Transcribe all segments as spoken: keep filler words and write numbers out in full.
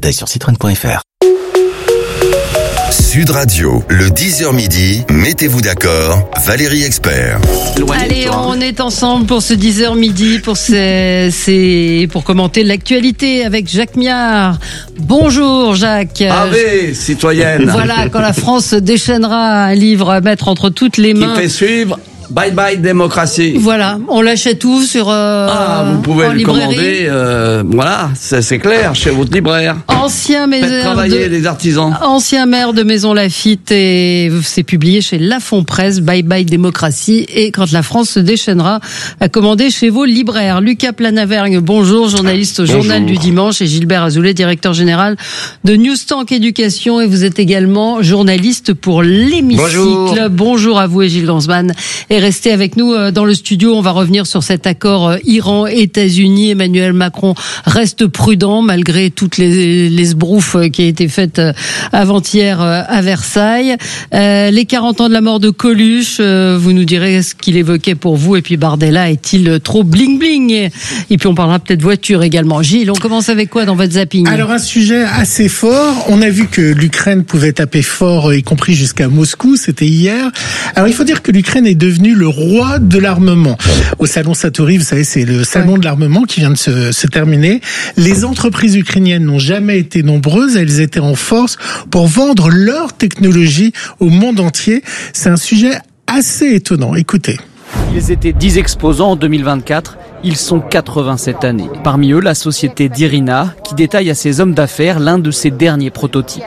Détails sur citroën point f r. Sud Radio, le dix heures midi, mettez-vous d'accord, Valérie Expert. Allez, on est ensemble pour ce dix heures midi, pour, ces, ces, pour commenter l'actualité avec Jacques Miard. Bonjour Jacques. Ave, citoyenne. Voilà, quand la France déchaînera un livre à mettre entre toutes les mains. Qui fait suivre Bye Bye Démocratie. Voilà, on l'achète où sur euh, Ah, vous pouvez le commander, euh, voilà, c'est, c'est clair, chez votre libraire. Ancien maire Faites travailler de, les artisans. Ancien maire de Maison Lafitte, et c'est publié chez Lafon Presse, Bye Bye Démocratie, et quand la France se déchaînera, à commander chez vos libraires. Lucas Planavergne, bonjour, journaliste au bonjour. Journal du Dimanche, et Gilbert Azoulay, directeur général de Newstank Éducation, et vous êtes également journaliste pour l'Hémicycle. Bonjour, bonjour à vous et Gilles Lanzmann. Et restez avec nous dans le studio, on va revenir sur cet accord Iran-États-Unis. Emmanuel Macron reste prudent malgré toutes les, les sbroufs qui a été faites avant-hier à Versailles. Euh, les quarante ans de la mort de Coluche, euh, vous nous direz ce qu'il évoquait pour vous. Et puis Bardella est-il trop bling-bling? Et puis on parlera peut-être voiture également. Gilles, on commence avec quoi dans votre zapping? Alors un sujet assez fort. On a vu que l'Ukraine pouvait taper fort, y compris jusqu'à Moscou. C'était hier. Alors il faut dire que l'Ukraine est devenue le roi de l'armement. Au salon Satori, vous savez, c'est le salon ouais. de l'armement qui vient de se, se terminer. Les entreprises ukrainiennes n'ont jamais été nombreuses. Elles étaient en force pour vendre leur technologie au monde entier. C'est un sujet assez étonnant. Écoutez. Ils étaient dix exposants en deux mille vingt-quatre. Ils sont quatre-vingt cette année. Parmi eux, la société d'Irina, qui détaille à ses hommes d'affaires l'un de ses derniers prototypes.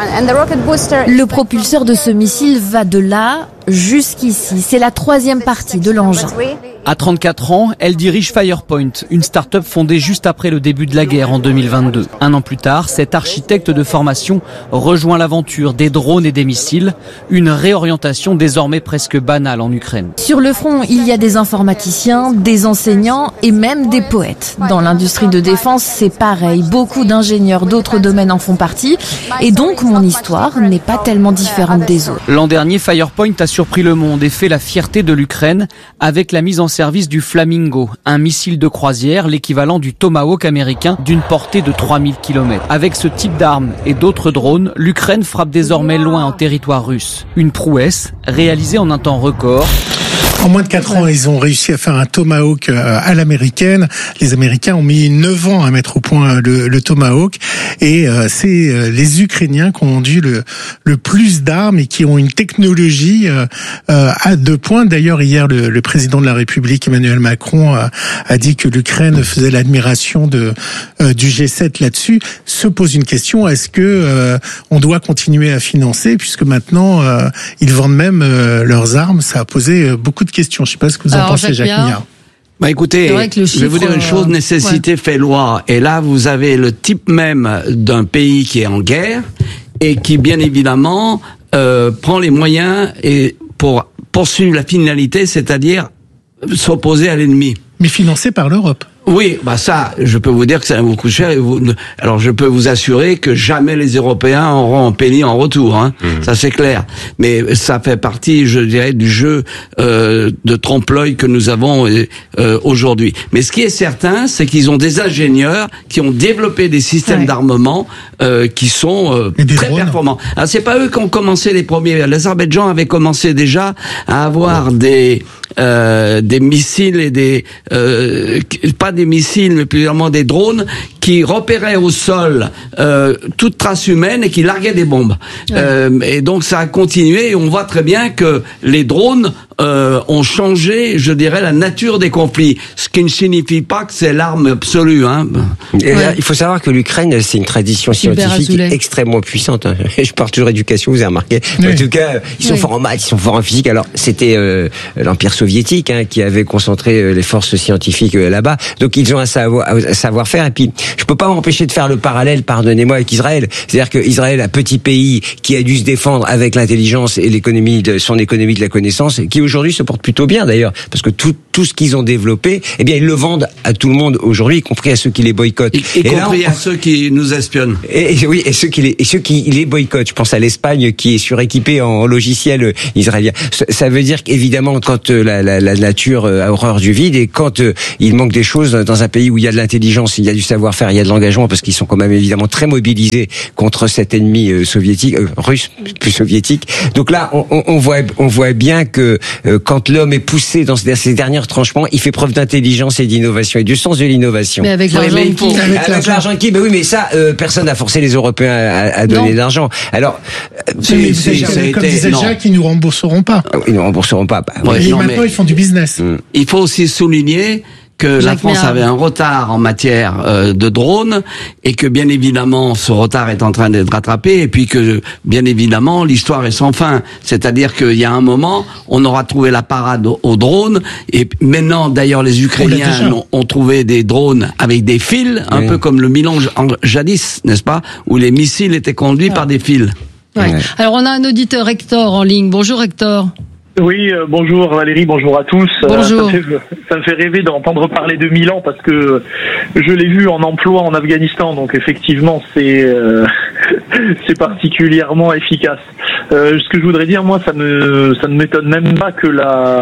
Le propulseur de ce missile va de là jusqu'ici. C'est la troisième partie de l'engin. À trente-quatre ans, elle dirige Firepoint, une start-up fondée juste après le début de la guerre en deux mille vingt-deux. Un an plus tard, cette architecte de formation rejoint l'aventure des drones et des missiles, une réorientation désormais presque banale en Ukraine. Sur le front, il y a des informaticiens, des enseignants et même des poètes. Dans l'industrie de défense, c'est pareil. Beaucoup d'ingénieurs d'autres domaines en font partie. Et donc, mon histoire n'est pas tellement différente des autres. L'an dernier, Firepoint a surpris le monde et fait la fierté de l'Ukraine avec la mise en service du Flamingo, un missile de croisière, l'équivalent du Tomahawk américain d'une portée de trois mille kilomètres. Avec ce type d'armes et d'autres drones, l'Ukraine frappe désormais loin en territoire russe. Une prouesse réalisée en un temps record. En moins de quatre ans, ils ont réussi à faire un Tomahawk à l'américaine. Les Américains ont mis neuf ans à mettre au point le, le Tomahawk. Et euh, c'est euh, les Ukrainiens qui ont vendu le, le plus d'armes et qui ont une technologie euh, à deux points. D'ailleurs, hier, le, le président de la République, Emmanuel Macron, a, a dit que l'Ukraine faisait l'admiration de, euh, du G sept là-dessus. Se pose une question, est-ce que euh, on doit continuer à financer, puisque maintenant, euh, ils vendent même euh, leurs armes. Ça a posé euh, beaucoup de questions. Je ne sais pas ce que vous en Alors, pensez, Jacques Miard. Bah écoutez, je vais vous dire une chose, nécessité euh, ouais. fait loi. Et là, vous avez le type même d'un pays qui est en guerre et qui, bien évidemment, euh, prend les moyens et pour poursuivre la finalité, c'est-à-dire s'opposer à l'ennemi. Mais financé par l'Europe. Oui, bah ça, je peux vous dire que ça va vous coûter cher. Et vous, alors, je peux vous assurer que jamais les Européens auront un penny en retour. Hein. Mmh. Ça, c'est clair. Mais ça fait partie, je dirais, du jeu euh, de trompe-l'œil que nous avons euh, aujourd'hui. Mais ce qui est certain, c'est qu'ils ont des ingénieurs qui ont développé des systèmes ouais. d'armement euh, qui sont euh, très drones. performants. Alors, c'est pas eux qui ont commencé les premiers. L'Azerbaïdjan avait commencé déjà à avoir ouais. des euh, des missiles et des euh, pas des missiles, mais plus vraiment des drones qui repéraient au sol euh, toute trace humaine et qui larguaient des bombes. Ouais. Euh, et donc ça a continué et on voit très bien que les drones euh, ont changé, je dirais, la nature des conflits. Ce qui ne signifie pas que c'est l'arme absolue. Hein. Et là, il faut savoir que l'Ukraine, c'est une tradition scientifique extrêmement puissante. Hein. Je parle toujours éducation, vous avez remarqué. Oui. En tout cas, ils sont oui. forts en maths, ils sont forts en physique. Alors, c'était euh, l'Empire soviétique hein, qui avait concentré les forces scientifiques euh, là-bas. Donc, ils ont un savoir, un savoir-faire. Et puis, je peux pas m'empêcher de faire le parallèle, pardonnez-moi, avec Israël. C'est-à-dire que Israël, un petit pays qui a dû se défendre avec l'intelligence et l'économie de son économie de la connaissance, qui aujourd'hui se porte plutôt bien d'ailleurs, parce que tout tout ce qu'ils ont développé, eh bien ils le vendent à tout le monde aujourd'hui, y compris à ceux qui les boycottent. Y, y et compris là, on... à ceux qui nous espionnent. Et, et oui, et ceux qui les et ceux qui les boycottent. Je pense à l'Espagne qui est suréquipée en logiciel israélien. Ça, ça veut dire qu'évidemment, quand euh, la, la, la nature a horreur du vide et quand euh, il manque des choses dans un pays où il y a de l'intelligence, il y a du savoir-faire, il y a de l'engagement, parce qu'ils sont quand même évidemment très mobilisés contre cet ennemi euh, soviétique, euh, russe, plus soviétique. Donc là, on, on, on voit on voit bien que euh, quand l'homme est poussé dans ces derniers retranchements, il fait preuve d'intelligence et d'innovation et du sens de l'innovation. Mais avec l'argent oui, de qui Avec, avec l'argent de qui Ben oui, mais ça, euh, personne n'a forcé les Européens à, à donner non. de l'argent. Alors, c'est, mais c'est, c'est, c'est, comme disait Jacques, ils nous rembourseront pas. Ils nous rembourseront pas. Bah, ouais, et non, maintenant, ils font du business. Hum. Il faut aussi souligner que Jacques la France Méard. avait un retard en matière euh, de drones et que bien évidemment ce retard est en train d'être rattrapé et puis que bien évidemment l'histoire est sans fin. C'est-à-dire qu'il y a un moment, on aura trouvé la parade aux drones et maintenant d'ailleurs les Ukrainiens ont, ont trouvé des drones avec des fils, un oui. peu comme le Milan jadis, n'est-ce pas, où les missiles étaient conduits ouais. par des fils. Ouais. Ouais. Alors on a un auditeur Hector en ligne. Bonjour Hector. Oui, euh, bonjour Valérie, bonjour à tous. Bonjour. Euh, ça, me fait, ça me fait rêver d'entendre parler de Milan parce que je l'ai vu en emploi en Afghanistan, donc effectivement c'est euh, c'est particulièrement efficace. Euh, ce que je voudrais dire, moi, ça me ça ne m'étonne même pas que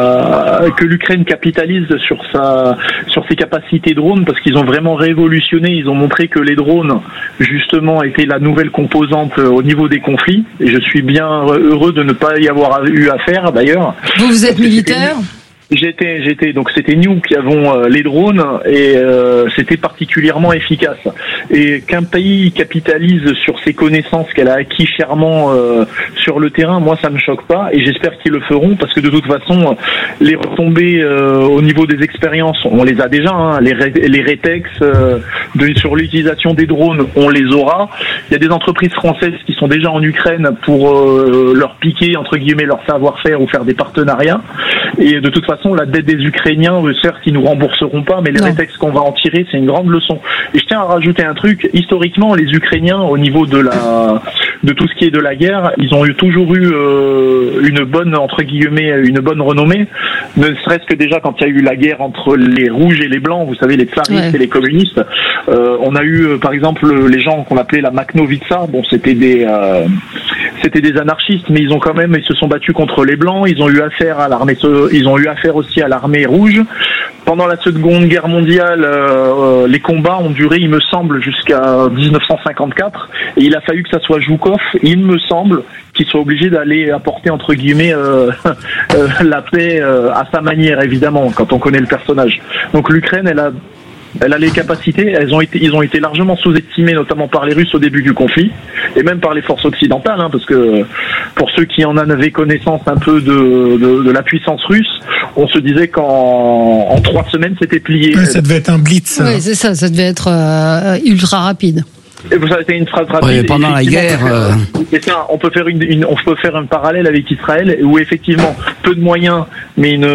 la que l'Ukraine capitalise sur sa sur ses capacités drones parce qu'ils ont vraiment révolutionné. Ils ont montré que les drones justement étaient la nouvelle composante au niveau des conflits. Et je suis bien heureux de ne pas y avoir eu affaire d'ailleurs. Vous, vous êtes militaire ? J'étais, j'étais, donc c'était nous qui avons euh, les drones et euh, c'était particulièrement efficace. Et qu'un pays capitalise sur ses connaissances qu'elle a acquis chèrement euh, sur le terrain, moi ça me choque pas et j'espère qu'ils le feront parce que de toute façon les retombées euh, au niveau des expériences, on les a déjà, hein, les ré, les rétex euh, de, sur l'utilisation des drones, on les aura. Il y a des entreprises françaises qui sont déjà en Ukraine pour euh, leur piquer entre guillemets leur savoir-faire ou faire des partenariats. Et de toute façon la dette des Ukrainiens, certes, ils nous rembourseront pas, mais les rétextes qu'on va en tirer, c'est une grande leçon. Et je tiens à rajouter un truc. Historiquement, les Ukrainiens, au niveau de la, de tout ce qui est de la guerre, ils ont eu, toujours eu euh, une bonne, entre guillemets, une bonne renommée. Ne serait-ce que déjà quand il y a eu la guerre entre les rouges et les blancs, vous savez, les tsaristes ouais. et les communistes. Euh, on a eu, par exemple, les gens qu'on appelait la Makhnovitsa. Bon, c'était des, euh, c'était des anarchistes, mais ils ont quand même, ils se sont battus contre les blancs. Ils ont eu affaire à l'armée, ils ont eu affaire aussi à l'armée rouge. Pendant la Seconde Guerre mondiale, euh, les combats ont duré, il me semble, jusqu'à dix-neuf cent cinquante-quatre. Et il a fallu que ça soit Zhukov, il me semble, qu'il soit obligé d'aller apporter, entre guillemets, euh, euh, la paix euh, à sa manière, évidemment, quand on connaît le personnage. Donc l'Ukraine, elle a Elle a les capacités, elles ont été, ils ont été largement sous-estimés, notamment par les Russes au début du conflit, et même par les forces occidentales, hein, parce que pour ceux qui en avaient connaissance un peu de, de, de la puissance russe, on se disait qu'en en trois semaines c'était plié. Ouais, ça devait être un blitz. Oui, c'est ça, ça devait être euh, ultra rapide. Et vous avez une phrase rapide. Oui, pendant la guerre. Euh... Et ça, on peut faire une, une, on peut faire un parallèle avec Israël, où effectivement peu de moyens, mais une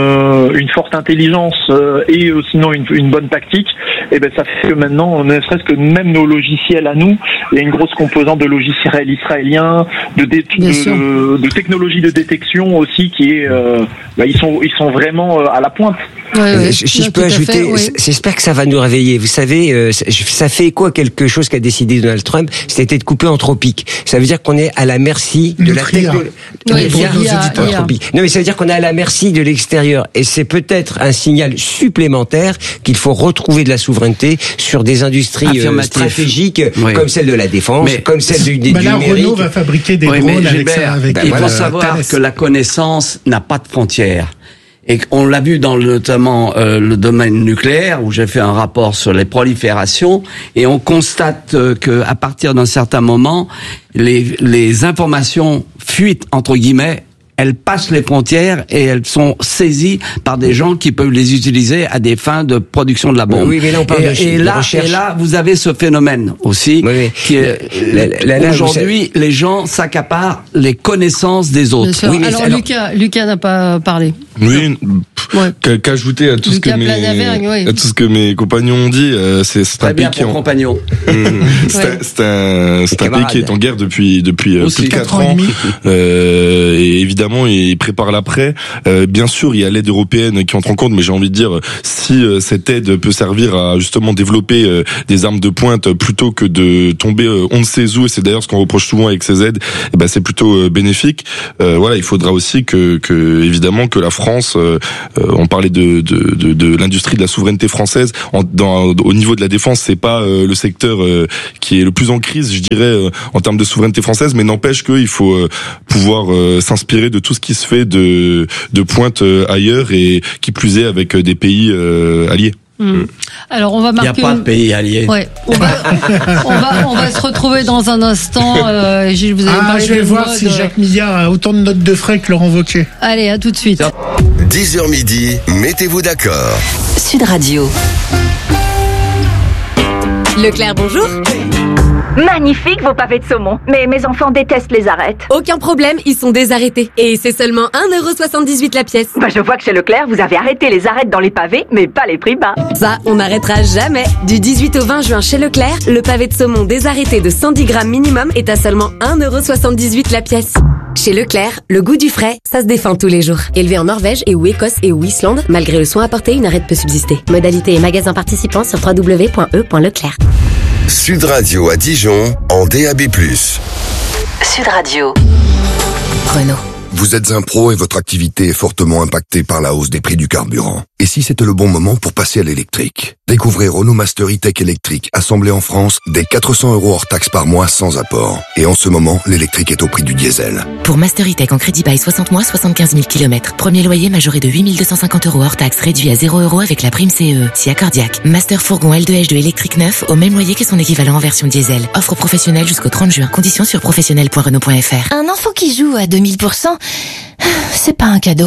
une forte intelligence euh, et euh, sinon une, une bonne tactique. Et ben ça fait que maintenant, ne serait-ce que même nos logiciels à nous, il y a une grosse composante de logiciels israéliens, de dé, de, de, de technologie de détection aussi qui est, euh, bah, ils sont ils sont vraiment euh, à la pointe. Ouais, ouais. Si je, je peux ajouter, fait, oui. j'espère que ça va nous réveiller. Vous savez, euh, ça fait écho à quelque chose qu'a décidé Donald Trump, c'était de couper en tropique. Ça veut dire qu'on est à la merci de la technologie. Oui, non, mais ça veut dire qu'on est à la merci de l'extérieur. Et c'est peut-être un signal supplémentaire qu'il faut retrouver de la souveraineté sur des industries euh, stratégiques oui. comme celle de la défense, mais comme celle du, du, bah là, du numérique. Renault va fabriquer des oui, drones avec Gilbert, ça. Avec ben il voilà, faut savoir Thales. que la connaissance n'a pas de frontières. Et on l'a vu dans le, notamment euh, le domaine nucléaire où j'ai fait un rapport sur les proliférations et on constate euh, que à partir d'un certain moment les les informations fuitent entre guillemets, elles passent les frontières et elles sont saisies par des gens qui peuvent les utiliser à des fins de production de la bombe. Oui, mais là on parle et, de, et de là, recherche. Et là, vous avez ce phénomène aussi oui, oui. qui est la, la, la, aujourd'hui savez... les gens s'accaparent les connaissances des autres. Oui, mais alors, alors Lucas, Lucas n'a pas parlé. Oui, ouais. qu'ajouter à tout ce que mes, oui. à tout ce que mes compagnons ont dit. Euh, c'est, c'est un pays qui est en compagnon. c'est, ouais. c'est un, c'est un pays qui est en guerre depuis depuis Aussi, plus de quatre ans. Euh, et évidemment, il prépare l'après. Euh, bien sûr, il y a l'aide européenne qui entre en compte, mais j'ai envie de dire, si euh, cette aide peut servir à justement développer euh, des armes de pointe plutôt que de tomber euh, on ne sait où, et c'est d'ailleurs ce qu'on reproche souvent avec ces aides, eh ben c'est plutôt euh, bénéfique. Euh, voilà, il faudra aussi que, que évidemment que la France, euh, on parlait de, de, de, de l'industrie de la souveraineté française, en, dans, au niveau de la défense, c'est pas euh, le secteur euh, qui est le plus en crise, je dirais, euh, en termes de souveraineté française, mais n'empêche qu'il faut euh, pouvoir euh, s'inspirer de tout ce qui se fait de, de pointe euh, ailleurs, et qui plus est avec des pays euh, alliés. Mmh. Alors on va marquer. Il n'y a pas une... de pays alliés. Ouais. On va, on va, on va se retrouver dans un instant. Euh, Gilles, vous avez ah, parlé je vais de voir mode. si Jacques Milliard a autant de notes de frais que Laurent Wauquiez. Allez, à tout de suite. dix heures midi, mettez-vous d'accord. Sud Radio. Leclerc, bonjour. Magnifique vos pavés de saumon, mais mes enfants détestent les arêtes. Aucun problème, ils sont désarrêtés. Et c'est seulement un euro soixante-dix-huit la pièce. Bah je vois que chez Leclerc, vous avez arrêté les arêtes dans les pavés, mais pas les prix bas. Ça, on n'arrêtera jamais. Du dix-huit au vingt juin chez Leclerc, le pavé de saumon désarrêté de cent dix grammes minimum est à seulement un euro soixante-dix-huit la pièce. Chez Leclerc, le goût du frais, ça se défend tous les jours. Élevé en Norvège et ou Écosse et ou Islande, malgré le soin apporté, une arête peut subsister. Modalité et magasin participants sur w w w point e point leclerc. Sud Radio à Dijon, en D A B plus. Sud Radio. Renault. Vous êtes un pro et votre activité est fortement impactée par la hausse des prix du carburant. Et si c'était le bon moment pour passer à l'électrique? Découvrez Renault Master E-Tech électrique, assemblé en France, dès quatre cents euros hors taxe par mois sans apport. Et en ce moment, l'électrique est au prix du diesel. Pour Master E-Tech en crédit bail soixante mois, soixante-quinze mille kilomètres. Premier loyer majoré de huit mille deux cent cinquante euros hors taxe, réduit à zéro euros avec la prime C E E. Si accordiaque. Master fourgon L deux H deux électrique neuf, au même loyer que son équivalent en version diesel. Offre professionnelle jusqu'au trente juin. Conditions sur professionnel point renault point f r. Un enfant qui joue à deux mille pour cent, c'est pas un cadeau.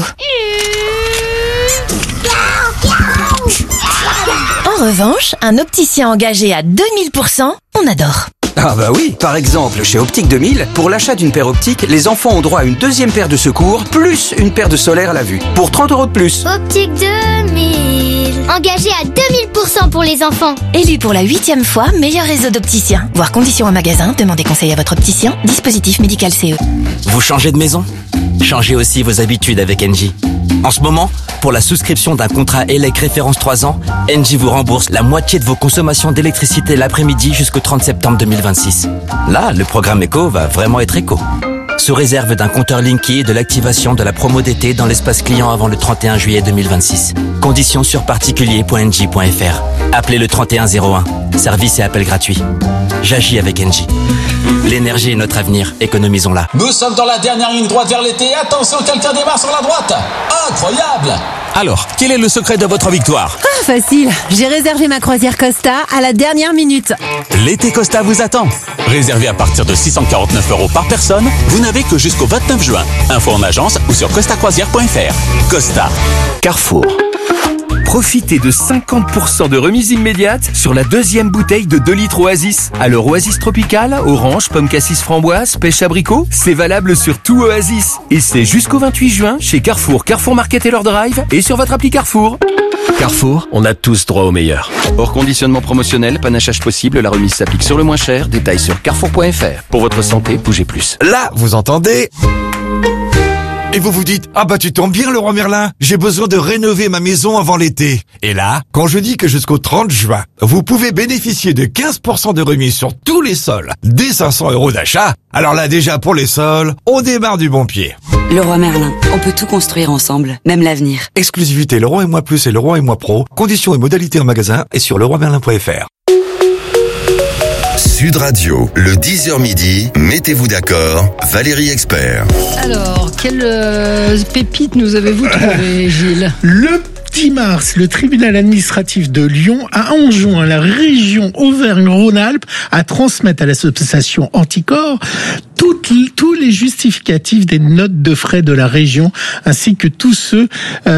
En revanche, un opticien engagé à deux mille pour cent, on adore. Ah bah oui, par exemple, chez Optique deux mille, pour l'achat d'une paire optique, les enfants ont droit à une deuxième paire de secours, plus une paire de solaire à la vue, pour trente euros de plus. Optique deux mille, engagé à deux mille pour cent pour les enfants. Élu pour la huitième fois meilleur réseau d'opticiens. Voir conditions en magasin, demandez conseil à votre opticien. Dispositif médical C E. Vous changez de maison? Changez aussi vos habitudes avec Engie. En ce moment, pour la souscription d'un contrat E L E C référence trois ans, Engie vous rembourse la moitié de vos consommations d'électricité l'après-midi jusqu'au trente septembre deux mille vingt-six. Là, le programme éco va vraiment être éco. Sous réserve d'un compteur Linky et de l'activation de la promo d'été dans l'espace client avant le trente et un juillet deux mille vingt-six. Conditions sur particulier point engie point f r. Appelez le trente et un zéro un. Service et appel gratuit. J'agis avec Engie. L'énergie est notre avenir, économisons-la. Nous sommes dans la dernière ligne droite vers l'été. Attention, quelqu'un démarre sur la droite. Incroyable! Alors, quel est le secret de votre victoire? Ah, facile. J'ai réservé ma croisière Costa à la dernière minute. L'été Costa vous attend. Réservé à partir de six cent quarante-neuf euros par personne, vous n'avez que jusqu'au vingt-neuf juin. Info en agence ou sur costa croisière point f r. Costa. Carrefour. Profitez de cinquante pour cent de remise immédiate sur la deuxième bouteille de deux litres Oasis. Alors Oasis Tropical, orange, pomme cassis framboise, pêche abricot, c'est valable sur tout Oasis. Et c'est jusqu'au vingt-huit juin chez Carrefour, Carrefour Market et leur drive et sur votre appli Carrefour. Carrefour, on a tous droit au meilleur. Hors conditionnement promotionnel, panachage possible, la remise s'applique sur le moins cher. Détails sur carrefour point f r. Pour votre santé, bougez plus. Là, vous entendez ? Et vous vous dites, ah bah tu tombes bien Leroy Merlin, j'ai besoin de rénover ma maison avant l'été. Et là, quand je dis que jusqu'au trente juin, vous pouvez bénéficier de quinze pour cent de remise sur tous les sols, dès cinq cents euros d'achat, alors là déjà pour les sols, on démarre du bon pied. Leroy Merlin, on peut tout construire ensemble, même l'avenir. Exclusivité Leroy et Moi Plus et Leroy et Moi Pro, conditions et modalités en magasin et sur leroy merlin point f r. Sud Radio, le dix heures midi, mettez-vous d'accord, Valérie Expert. Alors, quelle euh, pépite nous avez-vous trouvé, Gilles? Le dix mars, le tribunal administratif de Lyon a enjoint la région Auvergne-Rhône-Alpes à transmettre à l'association Anticorps toutes, tous les justificatifs des notes de frais de la région, ainsi que tous ceux,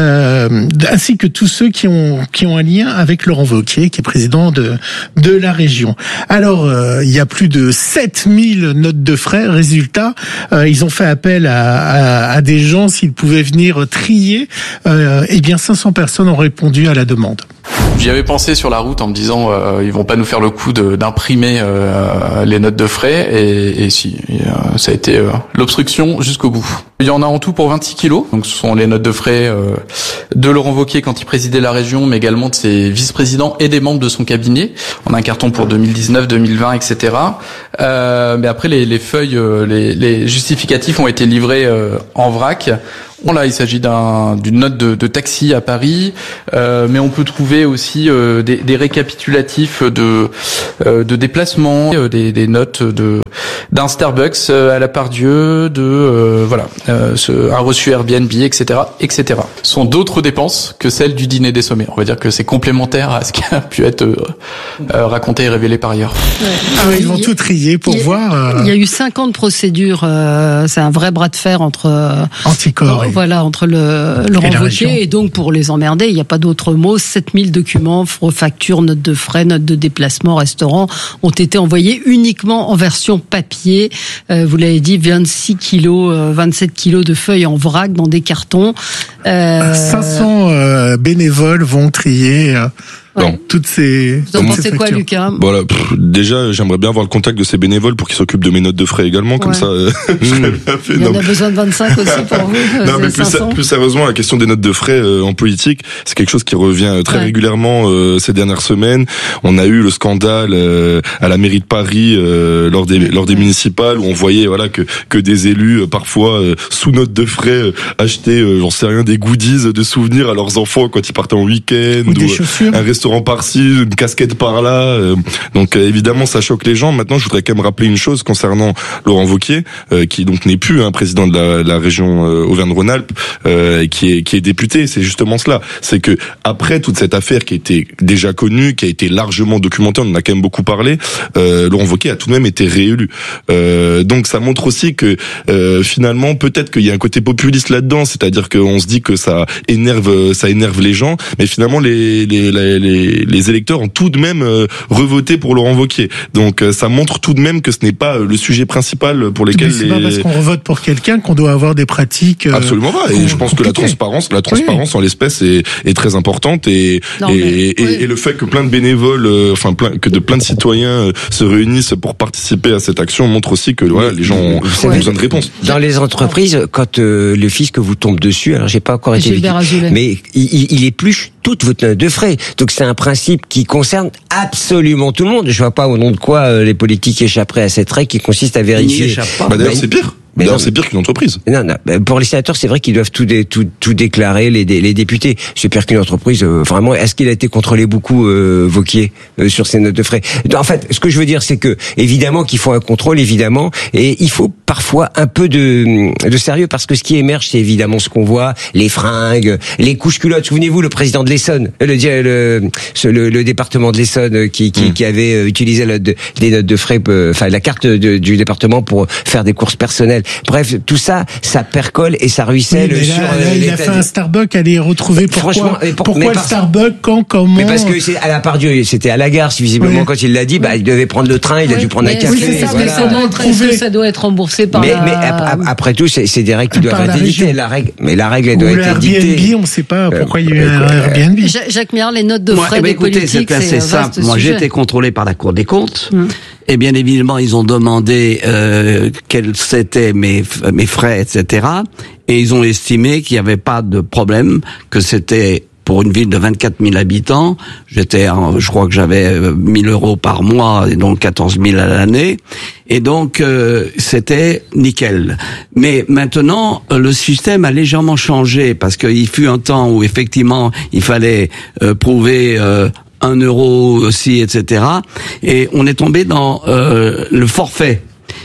euh, ainsi que tous ceux qui ont qui ont un lien avec Laurent Wauquiez, qui est président de de la région. Alors, euh, il y a plus de sept mille notes de frais. Résultat, euh, ils ont fait appel à, à, à des gens s'ils pouvaient venir trier. Euh, eh bien, cinq cents personnes ont répondu à la demande. J'y avais pensé sur la route en me disant euh, ils vont pas nous faire le coup de, d'imprimer euh, les notes de frais et, et si et, euh, ça a été euh, l'obstruction jusqu'au bout. Il y en a en tout pour vingt-six kilos, donc ce sont les notes de frais euh, de Laurent Wauquiez quand il présidait la région, mais également de ses vice-présidents et des membres de son cabinet. On a un carton pour deux mille dix-neuf, deux mille vingt, et cetera. Euh, mais après les, les feuilles, les, les justificatifs ont été livrés euh, en vrac. Bon, là, il s'agit d'un, d'une note de, de taxi à Paris, euh, mais on peut trouver aussi euh, des, des récapitulatifs de, euh, de déplacements, euh, des, des notes de d'un Starbucks euh, à la Pardieu, de euh, voilà, euh, ce, un reçu Airbnb, et cetera, et cetera. Ce sont d'autres dépenses que celles du dîner des sommets. On va dire que c'est complémentaire à ce qui a pu être euh, euh, raconté et révélé par ailleurs. Ouais. Ah, ils vont tout trier pour il, voir. Euh... Il y a eu cinquante procédures. Euh, c'est un vrai bras de fer entre euh, Anticorps. Euh, voilà, entre le Laurent Wauquiez et donc pour les emmerder, il n'y a pas d'autre mot. sept mille documents, factures, notes de frais, notes de déplacement, restaurants ont été envoyés uniquement en version papier. Euh, vous l'avez dit, vingt-six kilos, euh, vingt-sept kilos de feuilles en vrac dans des cartons. Euh... cinq cents euh, bénévoles vont trier. Euh... Non. Toutes ces. Vous en pensez quoi, Lucas? Voilà. Pff, déjà, j'aimerais bien avoir le contact de ces bénévoles pour qu'ils s'occupent de mes notes de frais également, comme ouais. ça. Euh, mmh. Il y en a besoin de vingt-cinq aussi pour vous. Non, mais plus, plus sérieusement, la question des notes de frais euh, en politique, c'est quelque chose qui revient très ouais. régulièrement euh, ces dernières semaines. On a eu le scandale euh, à la mairie de Paris euh, lors des lors des municipales où on voyait voilà que que des élus euh, parfois euh, sous notes de frais euh, achetaient, euh, j'en sais rien, des goodies de souvenirs à leurs enfants quand ils partaient en week-end ou, ou des chaussures. Un restaurant par-ci, une casquette par-là. Euh, donc euh, évidemment, ça choque les gens. Maintenant, je voudrais quand même rappeler une chose concernant Laurent Wauquiez, euh, qui donc n'est plus un hein, président de la, la région euh, Auvergne-Rhône-Alpes, euh, qui est qui est député. C'est justement cela. C'est que après toute cette affaire qui était déjà connue, qui a été largement documentée, on en a quand même beaucoup parlé. Euh, Laurent Wauquiez a tout de même été réélu. Euh, donc ça montre aussi que euh, finalement, peut-être qu'il y a un côté populiste là-dedans, c'est-à-dire qu'on se dit que ça énerve, ça énerve les gens, mais finalement les les les, les les électeurs ont tout de même euh, revoté pour Laurent Wauquiez. Donc euh, ça montre tout de même que ce n'est pas euh, le sujet principal pour lesquels c'est les... pas parce qu'on revote pour quelqu'un qu'on doit avoir des pratiques. Euh, Absolument pas. Et je pense que la transparence, la transparence oui. en l'espèce est, est très importante et non, et, mais, et, oui. et le fait que plein de bénévoles, euh, enfin plein que de plein de citoyens euh, se réunissent pour participer à cette action montre aussi que voilà les gens ont, ont besoin de réponses. Dans les entreprises, quand euh, le fisc vous tombe dessus, alors j'ai pas encore été victime, mais il, il épluche toute votre note de frais. Donc c'est un principe qui concerne absolument tout le monde. Je vois pas au nom de quoi euh, les politiques échapperaient à cette règle qui consiste à vérifier. Bah d'ailleurs c'est pire. Mais non, c'est pire qu'une entreprise. Non, non. Pour les sénateurs, c'est vrai qu'ils doivent tout, dé, tout, tout déclarer, les, les députés. C'est pire qu'une entreprise. Euh, vraiment, est-ce qu'il a été contrôlé beaucoup, euh, Wauquiez, euh, sur ses notes de frais? En fait, ce que je veux dire, c'est que, évidemment, qu'il faut un contrôle, évidemment, et il faut parfois un peu de, de sérieux, parce que ce qui émerge, c'est évidemment ce qu'on voit, les fringues, les couches culottes. Souvenez-vous, le président de l'Essonne, le, le, le, le département de l'Essonne, qui, qui, mmh. qui avait utilisé la, de, des notes de frais, enfin, la carte de, du département pour faire des courses personnelles. Bref, tout ça, ça percole et ça ruisselle oui, sur là, euh, là, il a fait un Starbucks, allez retrouver pourquoi, Franchement, pour, pourquoi le par... Starbucks, quand, comment. Mais parce que c'est à la Pardieu, c'était à la gare, visiblement, oui. quand il l'a dit, bah, il devait prendre le train, il oui. a dû prendre mais un café. Oui, c'est ça, voilà. ça, doit être, ça doit être remboursé par mais, la... mais après tout, c'est, c'est des règles qui doivent être éditées. La règle, mais la règle, elle doit être éditée. Airbnb, on ne sait pas pourquoi il y a eu un Airbnb. Jacques Mirard, les notes de frais des politiques, c'est simple. Moi, j'ai été contrôlé par la Cour des comptes. Et bien évidemment, ils ont demandé euh, quels étaient mes mes frais, et cetera. Et ils ont estimé qu'il n'y avait pas de problème, que c'était pour une ville de vingt-quatre mille habitants. J'étais, je crois que j'avais mille euros par mois, et donc quatorze mille à l'année. Et donc euh, c'était nickel. Mais maintenant, le système a légèrement changé parce qu'il fut un temps où effectivement il fallait euh, prouver euh, un euro aussi, et cetera. Et on est tombé dans euh, le forfait.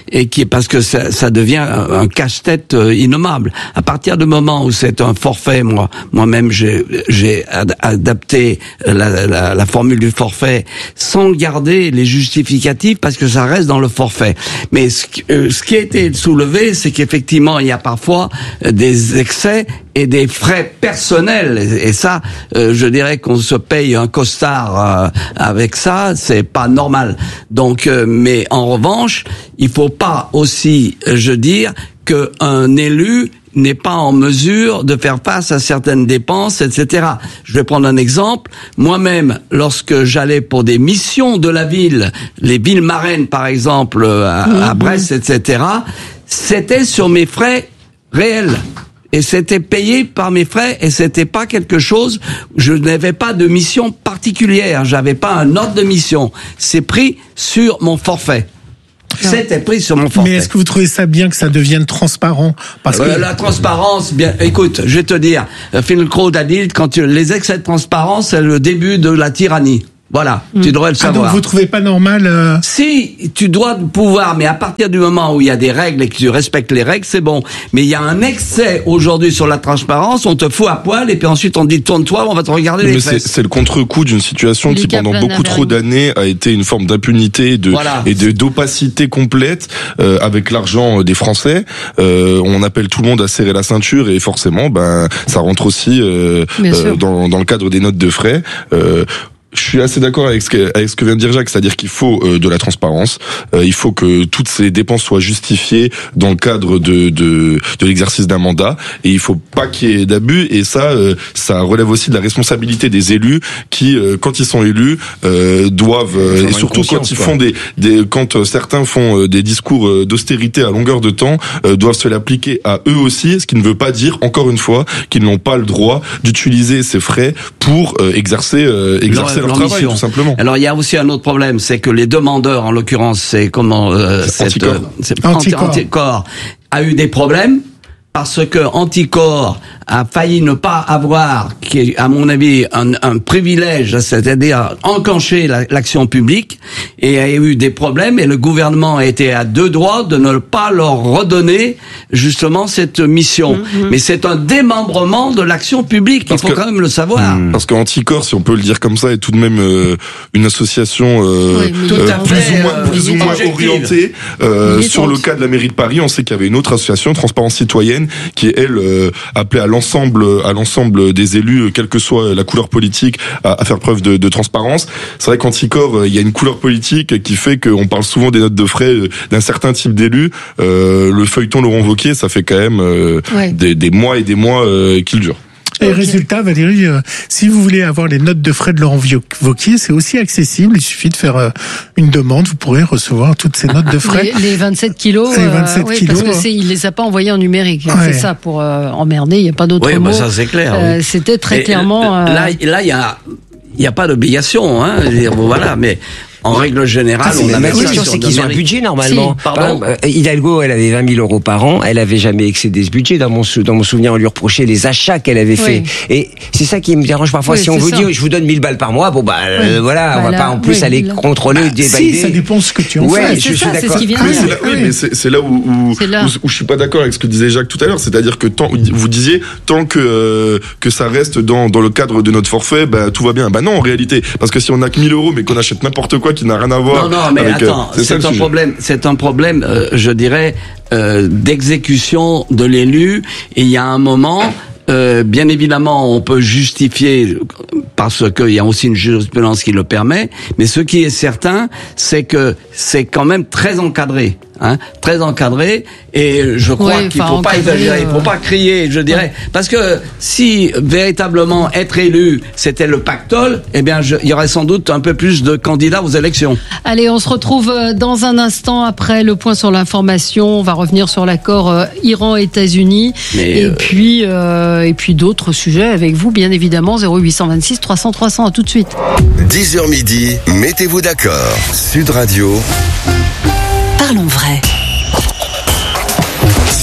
et qui parce que ça, ça devient un, un casse-tête innommable. À partir du moment où c'est un forfait, moi, moi-même, j'ai, j'ai ad, adapté la, la, la formule du forfait sans garder les justificatifs parce que ça reste dans le forfait. Mais ce, euh, ce qui a été soulevé, c'est qu'effectivement, il y a parfois des excès et des frais personnels. Et ça, euh, je dirais qu'on se paye un costard euh, avec ça, c'est pas normal. Donc, euh, mais en revanche, il faut pas aussi, euh, je dire, qu'un élu n'est pas en mesure de faire face à certaines dépenses, et cetera. Je vais prendre un exemple. Moi-même, lorsque j'allais pour des missions de la ville, les villes marraines, par exemple, à, mmh. à Brest, et cetera, c'était sur mes frais réels. Et c'était payé par mes frais, et c'était pas quelque chose, je n'avais pas de mission particulière, j'avais pas un ordre de mission. C'est pris sur mon forfait. C'était pris sur mon forfait. Mais est-ce que vous trouvez ça bien que ça devienne transparent? Parce euh, que la transparence, bien, écoute, je vais te dire, Finkielkraut a dit, quand tu, les excès de transparence, c'est le début de la tyrannie. Voilà, mmh. tu devrais le savoir. Ah donc vous trouvez pas normal euh... Si, tu dois pouvoir, mais à partir du moment où il y a des règles et que tu respectes les règles, c'est bon. Mais il y a un excès aujourd'hui sur la transparence, on te fout à poil et puis ensuite on te dit tourne-toi, on va te regarder mais les c'est, fesses. c'est le contre-coup d'une situation qui pendant beaucoup trop d'années a été une forme d'impunité et de, voilà. et de d'opacité complète euh, avec l'argent des Français. Euh, on appelle tout le monde à serrer la ceinture et forcément, ben ça rentre aussi euh, euh, dans, dans le cadre des notes de frais. Euh, Je suis assez d'accord avec ce que, avec ce que vient de dire Jacques, c'est-à-dire qu'il faut euh, de la transparence. Euh, il faut que toutes ces dépenses soient justifiées dans le cadre de de, de l'exercice d'un mandat, et il faut pas qu'il y ait d'abus. Et ça, euh, ça relève aussi de la responsabilité des élus qui, euh, quand ils sont élus, euh, doivent euh, et surtout quand ils font des, des quand certains font euh, des discours d'austérité à longueur de temps, euh, doivent se l'appliquer à eux aussi. Ce qui ne veut pas dire, encore une fois, qu'ils n'ont pas le droit d'utiliser ces frais pour euh, exercer euh, exercer leur travail, tout simplement. Alors il y a aussi un autre problème, c'est que les demandeurs, en l'occurrence, c'est comment euh, c'est cette, Anticorps. Euh, c'est Anticorps. Anticorps a eu des problèmes parce que Anticorps a failli ne pas avoir, qui est, à mon avis, un, un privilège, c'est-à-dire enclencher la, l'action publique, et a eu des problèmes, et le gouvernement a été à deux doigts de ne pas leur redonner justement cette mission. Mm-hmm. Mais c'est un démembrement de l'action publique, parce il faut que, quand même le savoir. Mm. Parce qu'Anticorps, si on peut le dire comme ça, est tout de même euh, une association euh, oui, euh, plus ou moins, euh, plus ou moins orientée euh, sur le cas de la mairie de Paris. On sait qu'il y avait une autre association, Transparence Citoyenne, qui elle euh, appelait à l'ensemble à l'ensemble des élus, quelle que soit la couleur politique, à, à faire preuve de, de transparence. C'est vrai qu'Anticorps, il y a une couleur politique qui fait qu'on parle souvent des notes de frais d'un certain type d'élus. Euh, le feuilleton Laurent Wauquiez, ça fait quand même euh, ouais. des, des mois et des mois euh, qu'il dure. Et okay. Résultat, Valérie, euh, si vous voulez avoir les notes de frais de Laurent Wauquiez, c'est aussi accessible. Il suffit de faire euh, une demande. Vous pourrez recevoir toutes ces notes de frais. Les, les vingt-sept kilos. C'est vingt-sept euh, oui, kilos. Parce que c'est, il les a pas envoyés en numérique. Ouais. C'est ça, pour euh, emmerder. Il n'y a pas d'autre oui, mot. Oui, bah ça c'est clair. Euh, oui. C'était très Et clairement. Euh, là, là, il y a, il y a pas d'obligation, hein. Bon, voilà, mais. En règle générale, ah, on a la question, c'est qu'ils ont un budget normalement. Si. Pardon. Euh, Hidalgo, elle avait vingt mille euros par an, elle avait jamais excédé ce budget. Dans mon dans mon souvenir, on lui reprochait les achats qu'elle avait fait. Oui. Et c'est ça qui me dérange parfois. Oui, si on vous ça. dit, je vous donne mille balles par mois, bon bah oui. euh, voilà, bah, on va là, pas en plus oui, aller là. contrôler, bah, déballer. Si, ça dépend ce que tu en ouais, fais. Je, je suis d'accord. C'est mais c'est là, oui, mais c'est, c'est là où où, là. où où je suis pas d'accord avec ce que disait Jacques tout à l'heure. C'est-à-dire que tant vous disiez tant que euh, que ça reste dans dans le cadre de notre forfait, bah tout va bien. Bah non, en réalité, parce que si on a que mille euros, mais qu'on achète n'importe quoi qui n'a rien à voir. Non, non, mais avec, attends, euh, c'est, c'est un problème. C'est un problème, euh, je dirais, euh, d'exécution de l'élu. Et il y a un moment. Euh, bien évidemment, on peut justifier parce qu'il y a aussi une jurisprudence qui le permet, mais ce qui est certain, c'est que c'est quand même très encadré, hein, très encadré, et je crois oui, qu'il faut pas exagérer, il faut pas crier, je dirais, ouais. Parce que si véritablement être élu, c'était le pactole, eh bien, je, il y aurait sans doute un peu plus de candidats aux élections. Allez, on se retrouve dans un instant après le point sur l'information. On va revenir sur l'accord euh, Iran-États-Unis, mais et euh... puis. Euh, et puis d'autres sujets avec vous, bien évidemment. Zéro huit cent vingt-six trois cents trois cents, à tout de suite. dix heures midi, mettez-vous d'accord. Sud Radio. Parlons vrai. Ce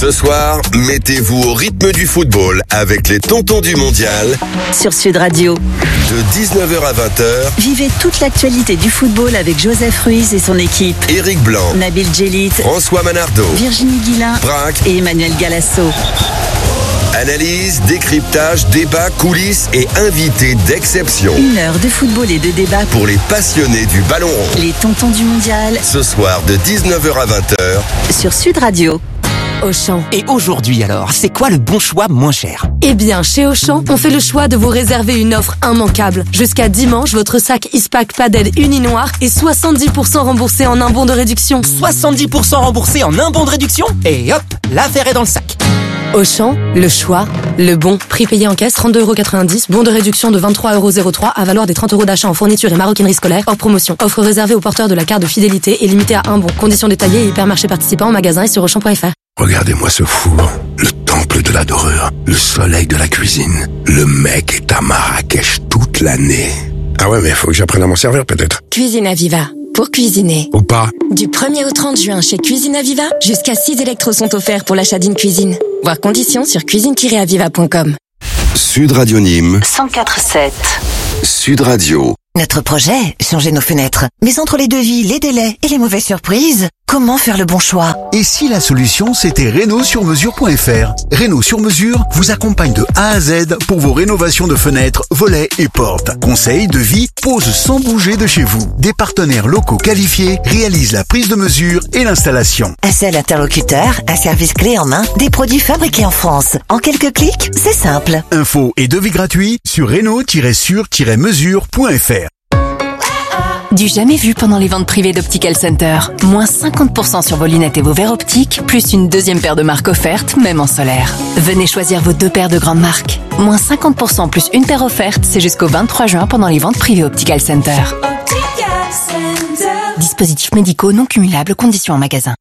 Ce soir, mettez-vous au rythme du football avec les tontons du mondial. Sur Sud Radio. De dix-neuf heures à vingt heures. Vivez toute l'actualité du football avec Joseph Ruiz et son équipe. Éric Blanc. Nabil Djellit. François Manardo. Virginie Guilin. Braque. Et Emmanuel Galasso. Analyse, décryptage, débat, coulisses et invités d'exception. Une heure de football et de débat pour les passionnés du ballon rond. Les tontons du mondial. Ce soir de dix-neuf heures à vingt heures. Sur Sud Radio. Auchan. Et aujourd'hui alors, c'est quoi le bon choix moins cher? Eh bien, chez Auchan, on fait le choix de vous réserver une offre immanquable. Jusqu'à dimanche, votre sac Ispac Padel uni noir est soixante-dix pour cent remboursé en un bon de réduction. soixante-dix pour cent remboursé en un bon de réduction? Et hop, l'affaire est dans le sac. Auchan, le choix, le bon. Prix payé en caisse, trente-deux euros quatre-vingt-dix. Bon de réduction de vingt-trois euros zéro trois à valoir des trente euros d'achat en fourniture et maroquinerie scolaire hors promotion. Offre réservée aux porteurs de la carte de fidélité et limitée à un bon. Conditions détaillées et hypermarchés participants en magasin et sur auchan point f r. Regardez-moi ce four, le temple de la dorure, le soleil de la cuisine. Le mec est à Marrakech toute l'année. Ah ouais, mais faut que j'apprenne à m'en servir peut-être. Cuisine Aviva. Pour cuisiner. Ou pas. Du premier au trente juin chez Cuisine Aviva, jusqu'à six électros sont offerts pour l'achat d'une cuisine. Voir conditions sur cuisine tiret aviva point com. Sud Radio Nîmes. cent quatre sept. Sud Radio. Notre projet, changer nos fenêtres. Mais entre les devis, les délais et les mauvaises surprises, comment faire le bon choix? Et si la solution, c'était Réno sur mesure point f r? Réno sur mesure vous accompagne de A à Z pour vos rénovations de fenêtres, volets et portes. Conseils, devis, pose sans bouger de chez vous. Des partenaires locaux qualifiés réalisent la prise de mesure et l'installation. Un seul interlocuteur, un service clé en main, des produits fabriqués en France. En quelques clics, c'est simple. Infos et devis gratuits sur réno tiret sur tiret mesure point f r. Du jamais vu pendant les ventes privées d'Optical Center. Moins cinquante pour cent sur vos lunettes et vos verres optiques, plus une deuxième paire de marques offerte, même en solaire. Venez choisir vos deux paires de grandes marques. Moins cinquante pour cent plus une paire offerte, c'est jusqu'au vingt-trois juin pendant les ventes privées Optical Center. Optical Center. Dispositifs médicaux non cumulables, conditions en magasin.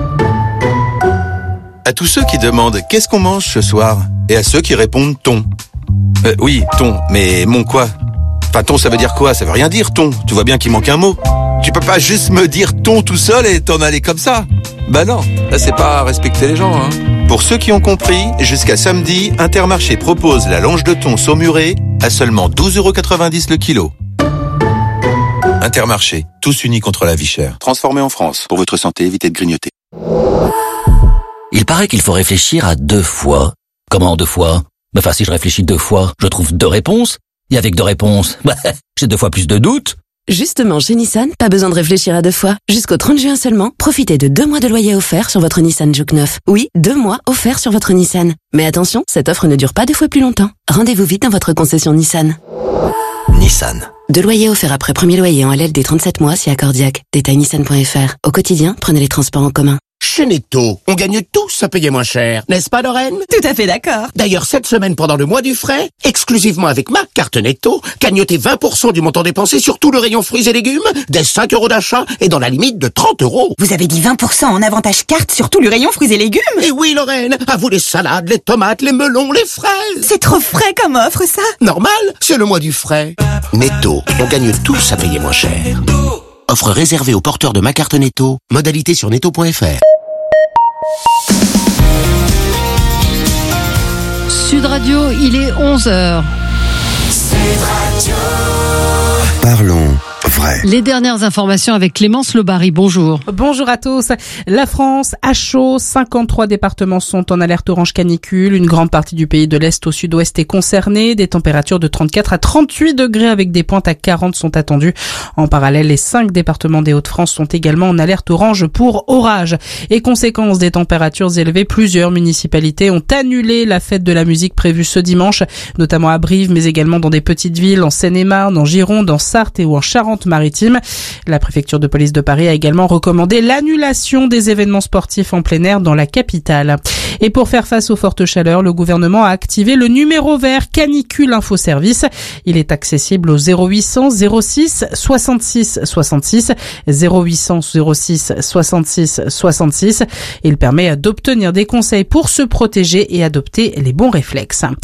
À tous ceux qui demandent qu'est-ce qu'on mange ce soir, et à ceux qui répondent thon. Euh, oui, thon, mais mon quoi? Enfin, thon, ça veut dire quoi? Ça veut rien dire, thon. Tu vois bien qu'il manque un mot. Tu peux pas juste me dire thon tout seul et t'en aller comme ça. Bah non, là c'est pas respecter les gens, hein. Pour ceux qui ont compris, jusqu'à samedi, Intermarché propose la longe de thon saumurée à seulement douze euros quatre-vingt-dix le kilo. Intermarché, tous unis contre la vie chère. Transformé en France. Pour votre santé, évitez de grignoter. Il paraît qu'il faut réfléchir à deux fois. Comment deux fois? Enfin, si je réfléchis deux fois, je trouve deux réponses. Et avec deux réponses, bah, j'ai deux fois plus de doutes. Justement, chez Nissan, pas besoin de réfléchir à deux fois. Jusqu'au trente juin seulement, profitez de deux mois de loyer offert sur votre Nissan Juke neuf. Oui, deux mois offerts sur votre Nissan. Mais attention, cette offre ne dure pas deux fois plus longtemps. Rendez-vous vite dans votre concession Nissan. Nissan. Deux loyers offerts après premier loyer en L L D trente-sept mois si accordiaque. Détail nissan point f r. Au quotidien, prenez les transports en commun. Chez Netto, on gagne tous à payer moins cher, n'est-ce pas Lorraine? Tout à fait d'accord. D'ailleurs, cette semaine, pendant le mois du frais, exclusivement avec ma carte Netto, gagnotez vingt pour cent du montant dépensé sur tout le rayon fruits et légumes, dès cinq euros d'achat et dans la limite de trente euros. Vous avez dit vingt pour cent en avantage carte sur tout le rayon fruits et légumes? Et oui Lorraine, à vous les salades, les tomates, les melons, les fraises. C'est trop frais comme offre ça. Normal, c'est le mois du frais. Netto, on gagne tous à payer moins cher. Offre réservée aux porteurs de ma carte Netto, modalité sur netto point f r. Sud Radio, il est onze heures. Sud Radio. Parlons vrai. Les dernières informations avec Clémence Lebary. Bonjour. Bonjour à tous. La France à chaud. cinquante-trois départements sont en alerte orange canicule. Une grande partie du pays de l'Est au Sud-Ouest est concernée. Des températures de trente-quatre à trente-huit degrés avec des pointes à quarante sont attendues. En parallèle, les cinq départements des Hauts-de-France sont également en alerte orange pour orage. Et conséquence des températures élevées, plusieurs municipalités ont annulé la fête de la musique prévue ce dimanche, notamment à Brive, mais également dans des petites villes en Seine-et-Marne, en Gironde, en Sarthe et ou en Charente-Maritime. La préfecture de police de Paris a également recommandé l'annulation des événements sportifs en plein air dans la capitale. Et pour faire face aux fortes chaleurs, le gouvernement a activé le numéro vert Canicule Info Service. Il est accessible au zéro huit cents zéro six soixante-six soixante-six, zéro huit cents zéro six soixante-six soixante-six. Il permet d'obtenir des conseils pour se protéger et adopter les bons réflexes.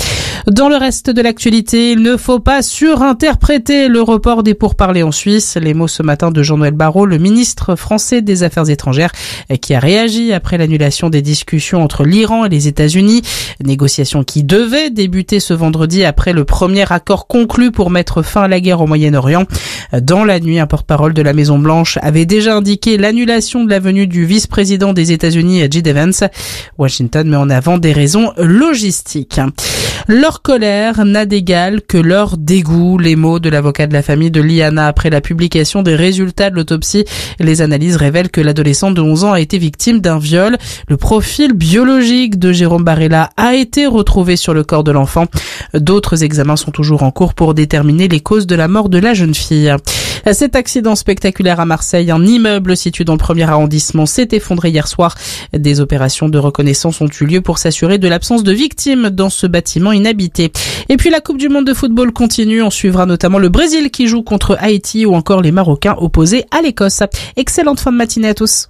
Dans le reste de l'actualité, il ne faut pas surinterpréter le report des pourparlers en Suisse. Les mots ce matin de Jean-Noël Barrot, le ministre français des Affaires étrangères, qui a réagi après l'annulation des discussions entre l'Iran et les États-Unis. Négociations qui devaient débuter ce vendredi après le premier accord conclu pour mettre fin à la guerre au Moyen-Orient. Dans la nuit, un porte-parole de la Maison-Blanche avait déjà indiqué l'annulation de la venue du vice-président des États-Unis, J D Vance. Washington met en avant des raisons logistiques. Leur colère n'a d'égal que leur dégoût. Les mots de l'avocat de la famille de Liana après la publication des résultats de l'autopsie. Les analyses révèlent que l'adolescente de onze ans a été victime d'un viol. Le profil biologique de Jérôme Barella a été retrouvé sur le corps de l'enfant. D'autres examens sont toujours en cours pour déterminer les causes de la mort de la jeune fille. Cet accident spectaculaire à Marseille, un immeuble situé dans le premier arrondissement s'est effondré hier soir. Des opérations de reconnaissance ont eu lieu pour s'assurer de l'absence de victimes dans ce bâtiment inhabité. Et puis la Coupe du Monde de football continue. On suivra notamment le Brésil qui joue contre Haïti ou encore les Marocains opposés à l'Écosse. Excellente fin de matinée à tous.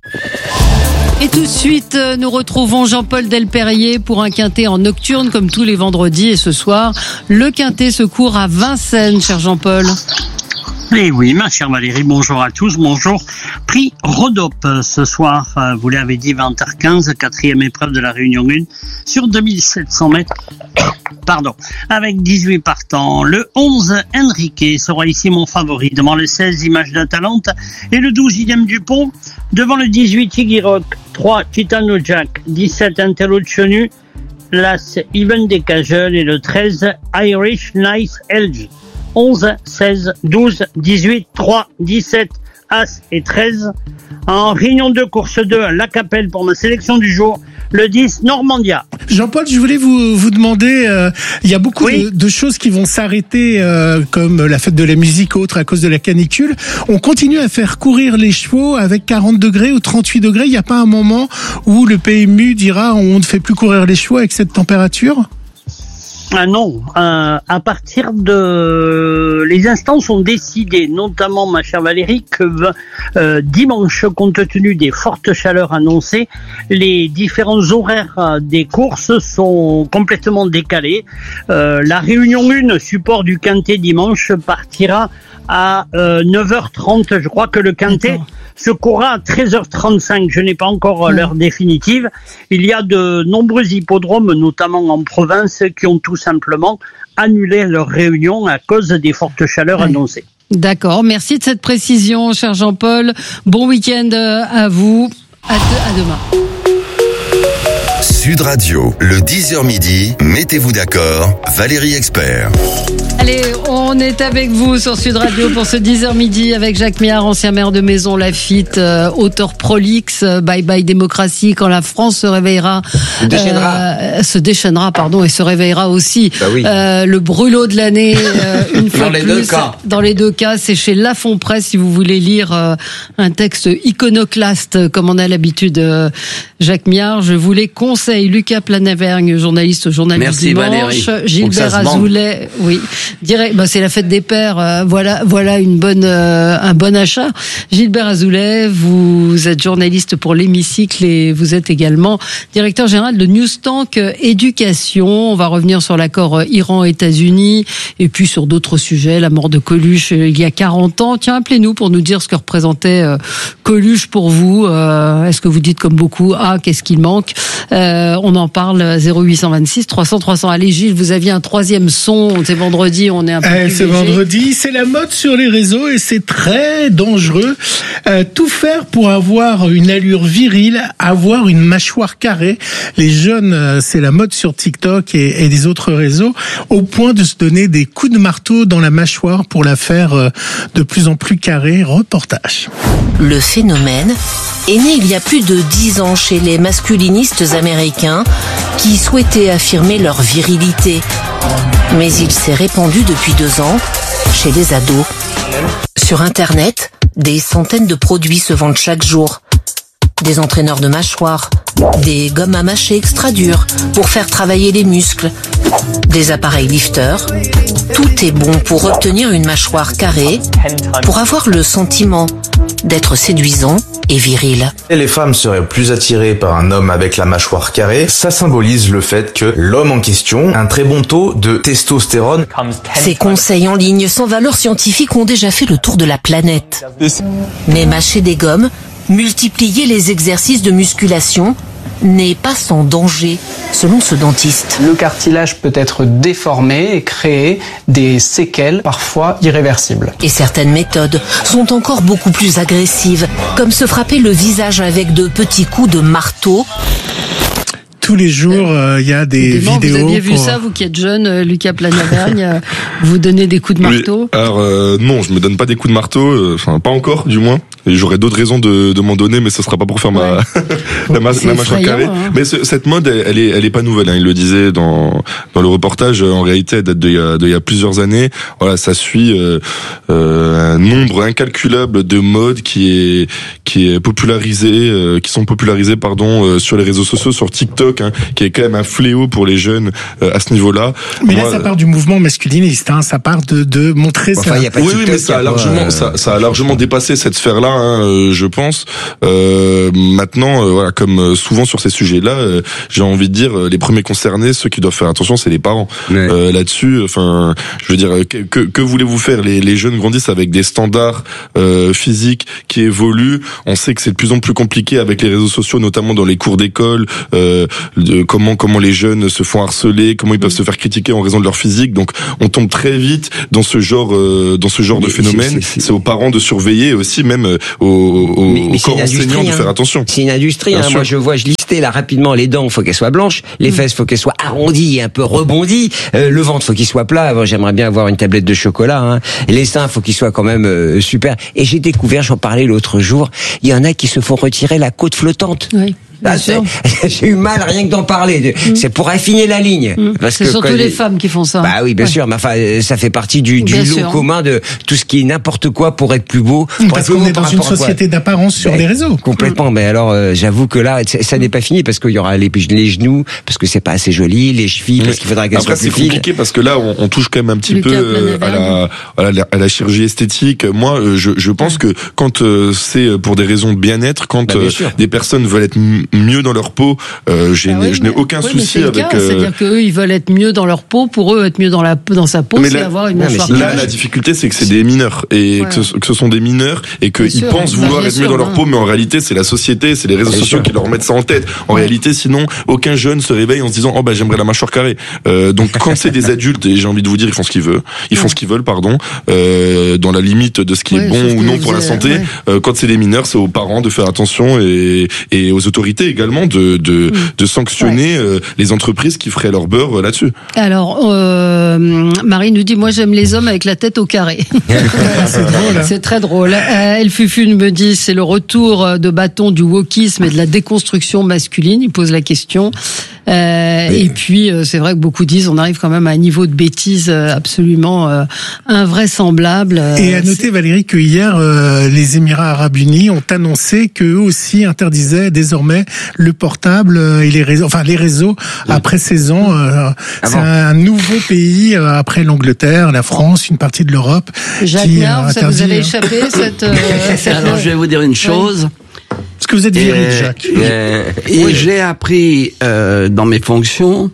Et tout de suite, nous retrouvons Jean-Paul Delperrier pour un quintet en nocturne comme tous les vendredis. Et ce soir, le quintet se court à Vincennes, cher Jean-Paul. Eh oui, ma chère Valérie, bonjour à tous, bonjour. Prix Rhodope ce soir, vous l'avez dit, vingt heures quinze, quatrième épreuve de la Réunion un sur deux mille sept cents mètres. Pardon, avec dix-huit partants. Le onze, Enrique, sera ici mon favori, devant le seize, Image de Talente, et le douze, Idem Dupont, devant le dix-huit, Iggy Rock, trois, Titano Jack, dix-sept, Interlucionu, l'As, Even Decagel, et le treize, Irish Nice Elge. onze, seize, douze, dix-huit, trois, dix-sept, As et treize. En réunion deux, course deux, La Capelle pour ma sélection du jour. Le dix, Normandia. Jean-Paul, je voulais vous, vous demander, euh, il y a beaucoup oui. de, de choses qui vont s'arrêter, euh, comme la fête de la musique, autre à cause de la canicule. On continue à faire courir les chevaux avec quarante degrés ou trente-huit degrés. Il n'y a pas un moment où le P M U dira on ne fait plus courir les chevaux avec cette température ? Ah non, euh, à partir de... Les instances ont décidé, notamment ma chère Valérie, que euh, dimanche, compte tenu des fortes chaleurs annoncées, les différents horaires des courses sont complètement décalés. Euh, la Réunion un, support du quintet dimanche, partira à euh, neuf heures trente. Je crois que le quintet se courra à treize heures trente-cinq. Je n'ai pas encore mmh. l'heure définitive. Il y a de nombreux hippodromes, notamment en province, qui ont tout simplement annulé leur réunion à cause des fortes chaleurs mmh. annoncées. D'accord. Merci de cette précision, cher Jean-Paul. Bon week-end à vous. À, de, à demain. Sud Radio, le dix heures midi, mettez-vous d'accord, Valérie Expert. Allez, on est avec vous sur Sud Radio pour ce dix heures midi avec Jacques Miard, ancien maire de Maison Lafitte, euh, auteur prolixe, euh, Bye Bye Démocratie, quand la France se réveillera, se déchaînera, euh, se déchaînera pardon, et se réveillera aussi. Bah oui. euh, le brûlot de l'année, euh, une fois dans les plus. Deux cas. Dans les deux cas, c'est chez La Fond Presse si vous voulez lire euh, un texte iconoclaste comme on a l'habitude. Euh, Jacques Miard, je vous les conseille. Lucas Planavergne, journaliste au Journal Merci, du Dimanche. Valérie. Gilbert Azoulay, oui. Direct, bah c'est la fête des pères. Euh, voilà, voilà une bonne, euh, un bon achat. Gilbert Azoulay, vous êtes journaliste pour l'Hémicycle et vous êtes également directeur général de Newstank Éducation. On va revenir sur l'accord Iran-États-Unis et puis sur d'autres sujets. La mort de Coluche il y a quarante ans. Tiens, appelez-nous pour nous dire ce que représentait euh, Coluche pour vous. Euh, est-ce que vous dites comme beaucoup, ah, qu'est-ce qu'il manque? Euh, on en parle, zéro huit cent vingt-six trois cents trois cents. Allez Gilles, vous aviez un troisième son, c'est vendredi, on est un peu euh, plus C'est léger. vendredi, c'est la mode sur les réseaux et c'est très dangereux. Euh, tout faire pour avoir une allure virile, avoir une mâchoire carrée. Les jeunes, euh, c'est la mode sur TikTok et, et des autres réseaux, au point de se donner des coups de marteau dans la mâchoire pour la faire euh, de plus en plus carrée. Reportage. Le phénomène est né il y a plus de dix ans chez les masculinistes américains qui souhaitaient affirmer leur virilité. Mais il s'est répandu depuis deux ans chez les ados. Sur Internet, des centaines de produits se vendent chaque jour. Des entraîneurs de mâchoire, des gommes à mâcher extra dures pour faire travailler les muscles, des appareils lifters. Tout est bon pour obtenir une mâchoire carrée, pour avoir le sentiment d'être séduisant et viril. Et les femmes seraient plus attirées par un homme avec la mâchoire carrée. Ça symbolise le fait que l'homme en question a un très bon taux de testostérone. Ces conseils en ligne sans valeur scientifique ont déjà fait le tour de la planète. Mais mâcher des gommes, multiplier les exercices de musculation n'est pas sans danger, selon ce dentiste. Le cartilage peut être déformé et créer des séquelles, parfois irréversibles. Et certaines méthodes sont encore beaucoup plus agressives, comme se frapper le visage avec de petits coups de marteau. Tous les jours, il euh, y a des Dément, vidéos. Vous aviez vu pour... ça, vous qui êtes jeune, euh, Lucas Planavergne, euh, vous donnez des coups de marteau? Oui, alors euh, non, je me donne pas des coups de marteau, enfin euh, pas encore du moins. Et j'aurais d'autres raisons de, de m'en donner, mais ce sera pas pour faire ma, ouais. la, ma la mâchoire carrée. Hein. Mais ce, cette mode, elle, elle est, elle est pas nouvelle. Hein. Il le disait dans dans le reportage. En réalité, elle date d'il y a, de il y a plusieurs années. Voilà, ça suit euh, euh, un nombre incalculable de modes qui est qui est popularisé, euh, qui sont popularisés, pardon, euh, sur les réseaux sociaux, sur TikTok, hein, qui est quand même un fléau pour les jeunes euh, à ce niveau-là. Mais Moi, là, ça part du mouvement masculiniste. Hein. Ça part de de montrer. Enfin, ça. Y a pas oui, oui, mais ça a largement, euh... ça, ça a largement dépassé cette sphère-là. Hein, je pense. Euh, maintenant, euh, voilà, comme souvent sur ces sujets-là, euh, j'ai envie de dire, les premiers concernés, ceux qui doivent faire attention, c'est les parents. Ouais. Euh, là-dessus, enfin, je veux dire, que, que voulez-vous faire? Les, les jeunes grandissent avec des standards euh, physiques qui évoluent. On sait que c'est de plus en plus compliqué avec les réseaux sociaux, notamment dans les cours d'école. Euh, de comment comment les jeunes se font harceler, comment ils peuvent se faire critiquer en raison de leur physique. Donc, on tombe très vite dans ce genre euh, dans ce genre mais de phénomène. C'est aux parents de surveiller et aussi même euh, aux Au, mais, mais au corps enseignant hein. de faire attention. C'est une industrie. Hein. Moi, je vois, je listais là rapidement les dents. Faut qu'elles soient blanches. Les mmh. fesses, faut qu'elles soient arrondies et un peu rebondies. Euh, le ventre, faut qu'il soit plat. Bon, j'aimerais bien avoir une tablette de chocolat. Hein. Les seins, faut qu'ils soient quand même euh, super. Et j'ai découvert, j'en parlais l'autre jour, il y en a qui se font retirer la côte flottante. Oui. Ah, j'ai eu mal rien que d'en parler. Mmh. C'est pour affiner la ligne. Mmh. Parce c'est que surtout les femmes qui font ça. Bah oui, bien ouais. sûr. Mais enfin, ça fait partie du, du lot sûr. commun de tout ce qui est n'importe quoi pour être plus beau. Pour parce qu'on est dans une société d'apparence sur mais, les réseaux. Complètement. Mmh. Mais alors, euh, j'avoue que là, ça n'est pas fini parce qu'il y aura les, les genoux parce que c'est pas assez joli, les chevilles parce qu'il faudra qu'elles soient plus fines. Après, c'est compliqué parce que là, on, on touche quand même un petit Lucas peu euh, à, la, à, la, à la chirurgie esthétique. Moi, je, je pense que quand euh, c'est pour des raisons de bien-être, quand bah, euh, des personnes veulent être m- mieux dans leur peau, Euh, j'ai, ah oui, je n'ai aucun oui, souci avec. Cas, euh... C'est-à-dire qu'eux, ils veulent être mieux dans leur peau. Pour eux, être mieux dans la dans sa peau, mais c'est la... avoir une mâchoire. Là, la difficulté, c'est que c'est des mineurs et ouais. que, ce, que ce sont des mineurs et qu'ils pensent vouloir bah, être sûr, mieux dans leur peau, mais en réalité, c'est la société, c'est les réseaux bien sociaux sûr. qui leur mettent ça en tête. En ouais. réalité, sinon, aucun jeune se réveille en se disant, oh bah j'aimerais la mâchoire carrée. Euh, donc quand c'est des adultes, et j'ai envie de vous dire, ils font ce qu'ils veulent, ils ouais. font ce qu'ils veulent, pardon, euh, dans la limite de ce qui ouais, est bon ou non pour la santé. Ouais. Euh, quand c'est des mineurs, c'est aux parents de faire attention et, et aux autorités également de de, mmh. de sanctionner ouais. euh, les entreprises qui feraient leur beurre euh, là-dessus. Alors, euh, Marie nous dit, moi j'aime les hommes avec la tête au carré. c'est drôle. Hein. C'est très drôle. Euh, El Fufune me dit, c'est le retour de bâton du wokisme et de la déconstruction masculine. Il pose la question. Euh, et puis, euh, c'est vrai que beaucoup disent, on arrive quand même à un niveau de bêtise absolument euh, invraisemblable. Et à noter, c'est... Valérie, que hier, euh, les Émirats Arabes Unis ont annoncé qu'eux aussi interdisaient désormais le portable et les réseaux, enfin les réseaux oui. après seize ans. Euh, ah c'est bon. un nouveau pays euh, après l'Angleterre, la France, une partie de l'Europe. Jacques qui Nard, ça vous avez échappé cette, euh, cette... Alors, je vais vous dire une chose. Ouais. Parce que vous êtes viril, Jacques. Euh, et oui. j'ai appris euh, dans mes fonctions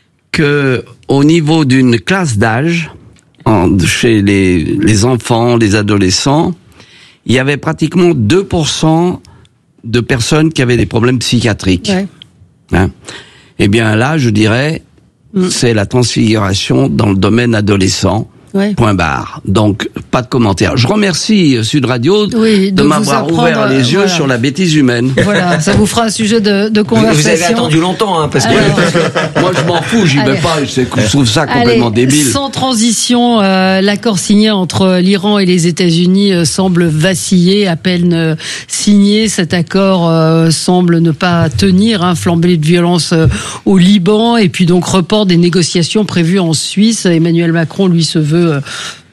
que au niveau d'une classe d'âge, en, chez les, les enfants, les adolescents, il y avait pratiquement deux pour cent de personnes qui avaient des problèmes psychiatriques. Ouais. Hein? Eh bien là, je dirais, mm. c'est la transfiguration dans le domaine adolescent. Ouais. Point barre. Donc, pas de commentaire. Je remercie Sud Radio oui, de m'avoir ouvert les yeux voilà. sur la bêtise humaine. Voilà, ça vous fera un sujet de, de conversation. Vous avez attendu longtemps, hein, parce que... Alors... Moi, je m'en fous, j'y vais pas, je trouve ça complètement Allez, débile. Sans transition, euh, l'accord signé entre l'Iran et les États-Unis euh, semble vaciller, à peine euh, signé. Cet accord euh, semble ne pas tenir, hein, flambée de violence euh, au Liban, et puis donc report des négociations prévues en Suisse. Emmanuel Macron, lui, se veut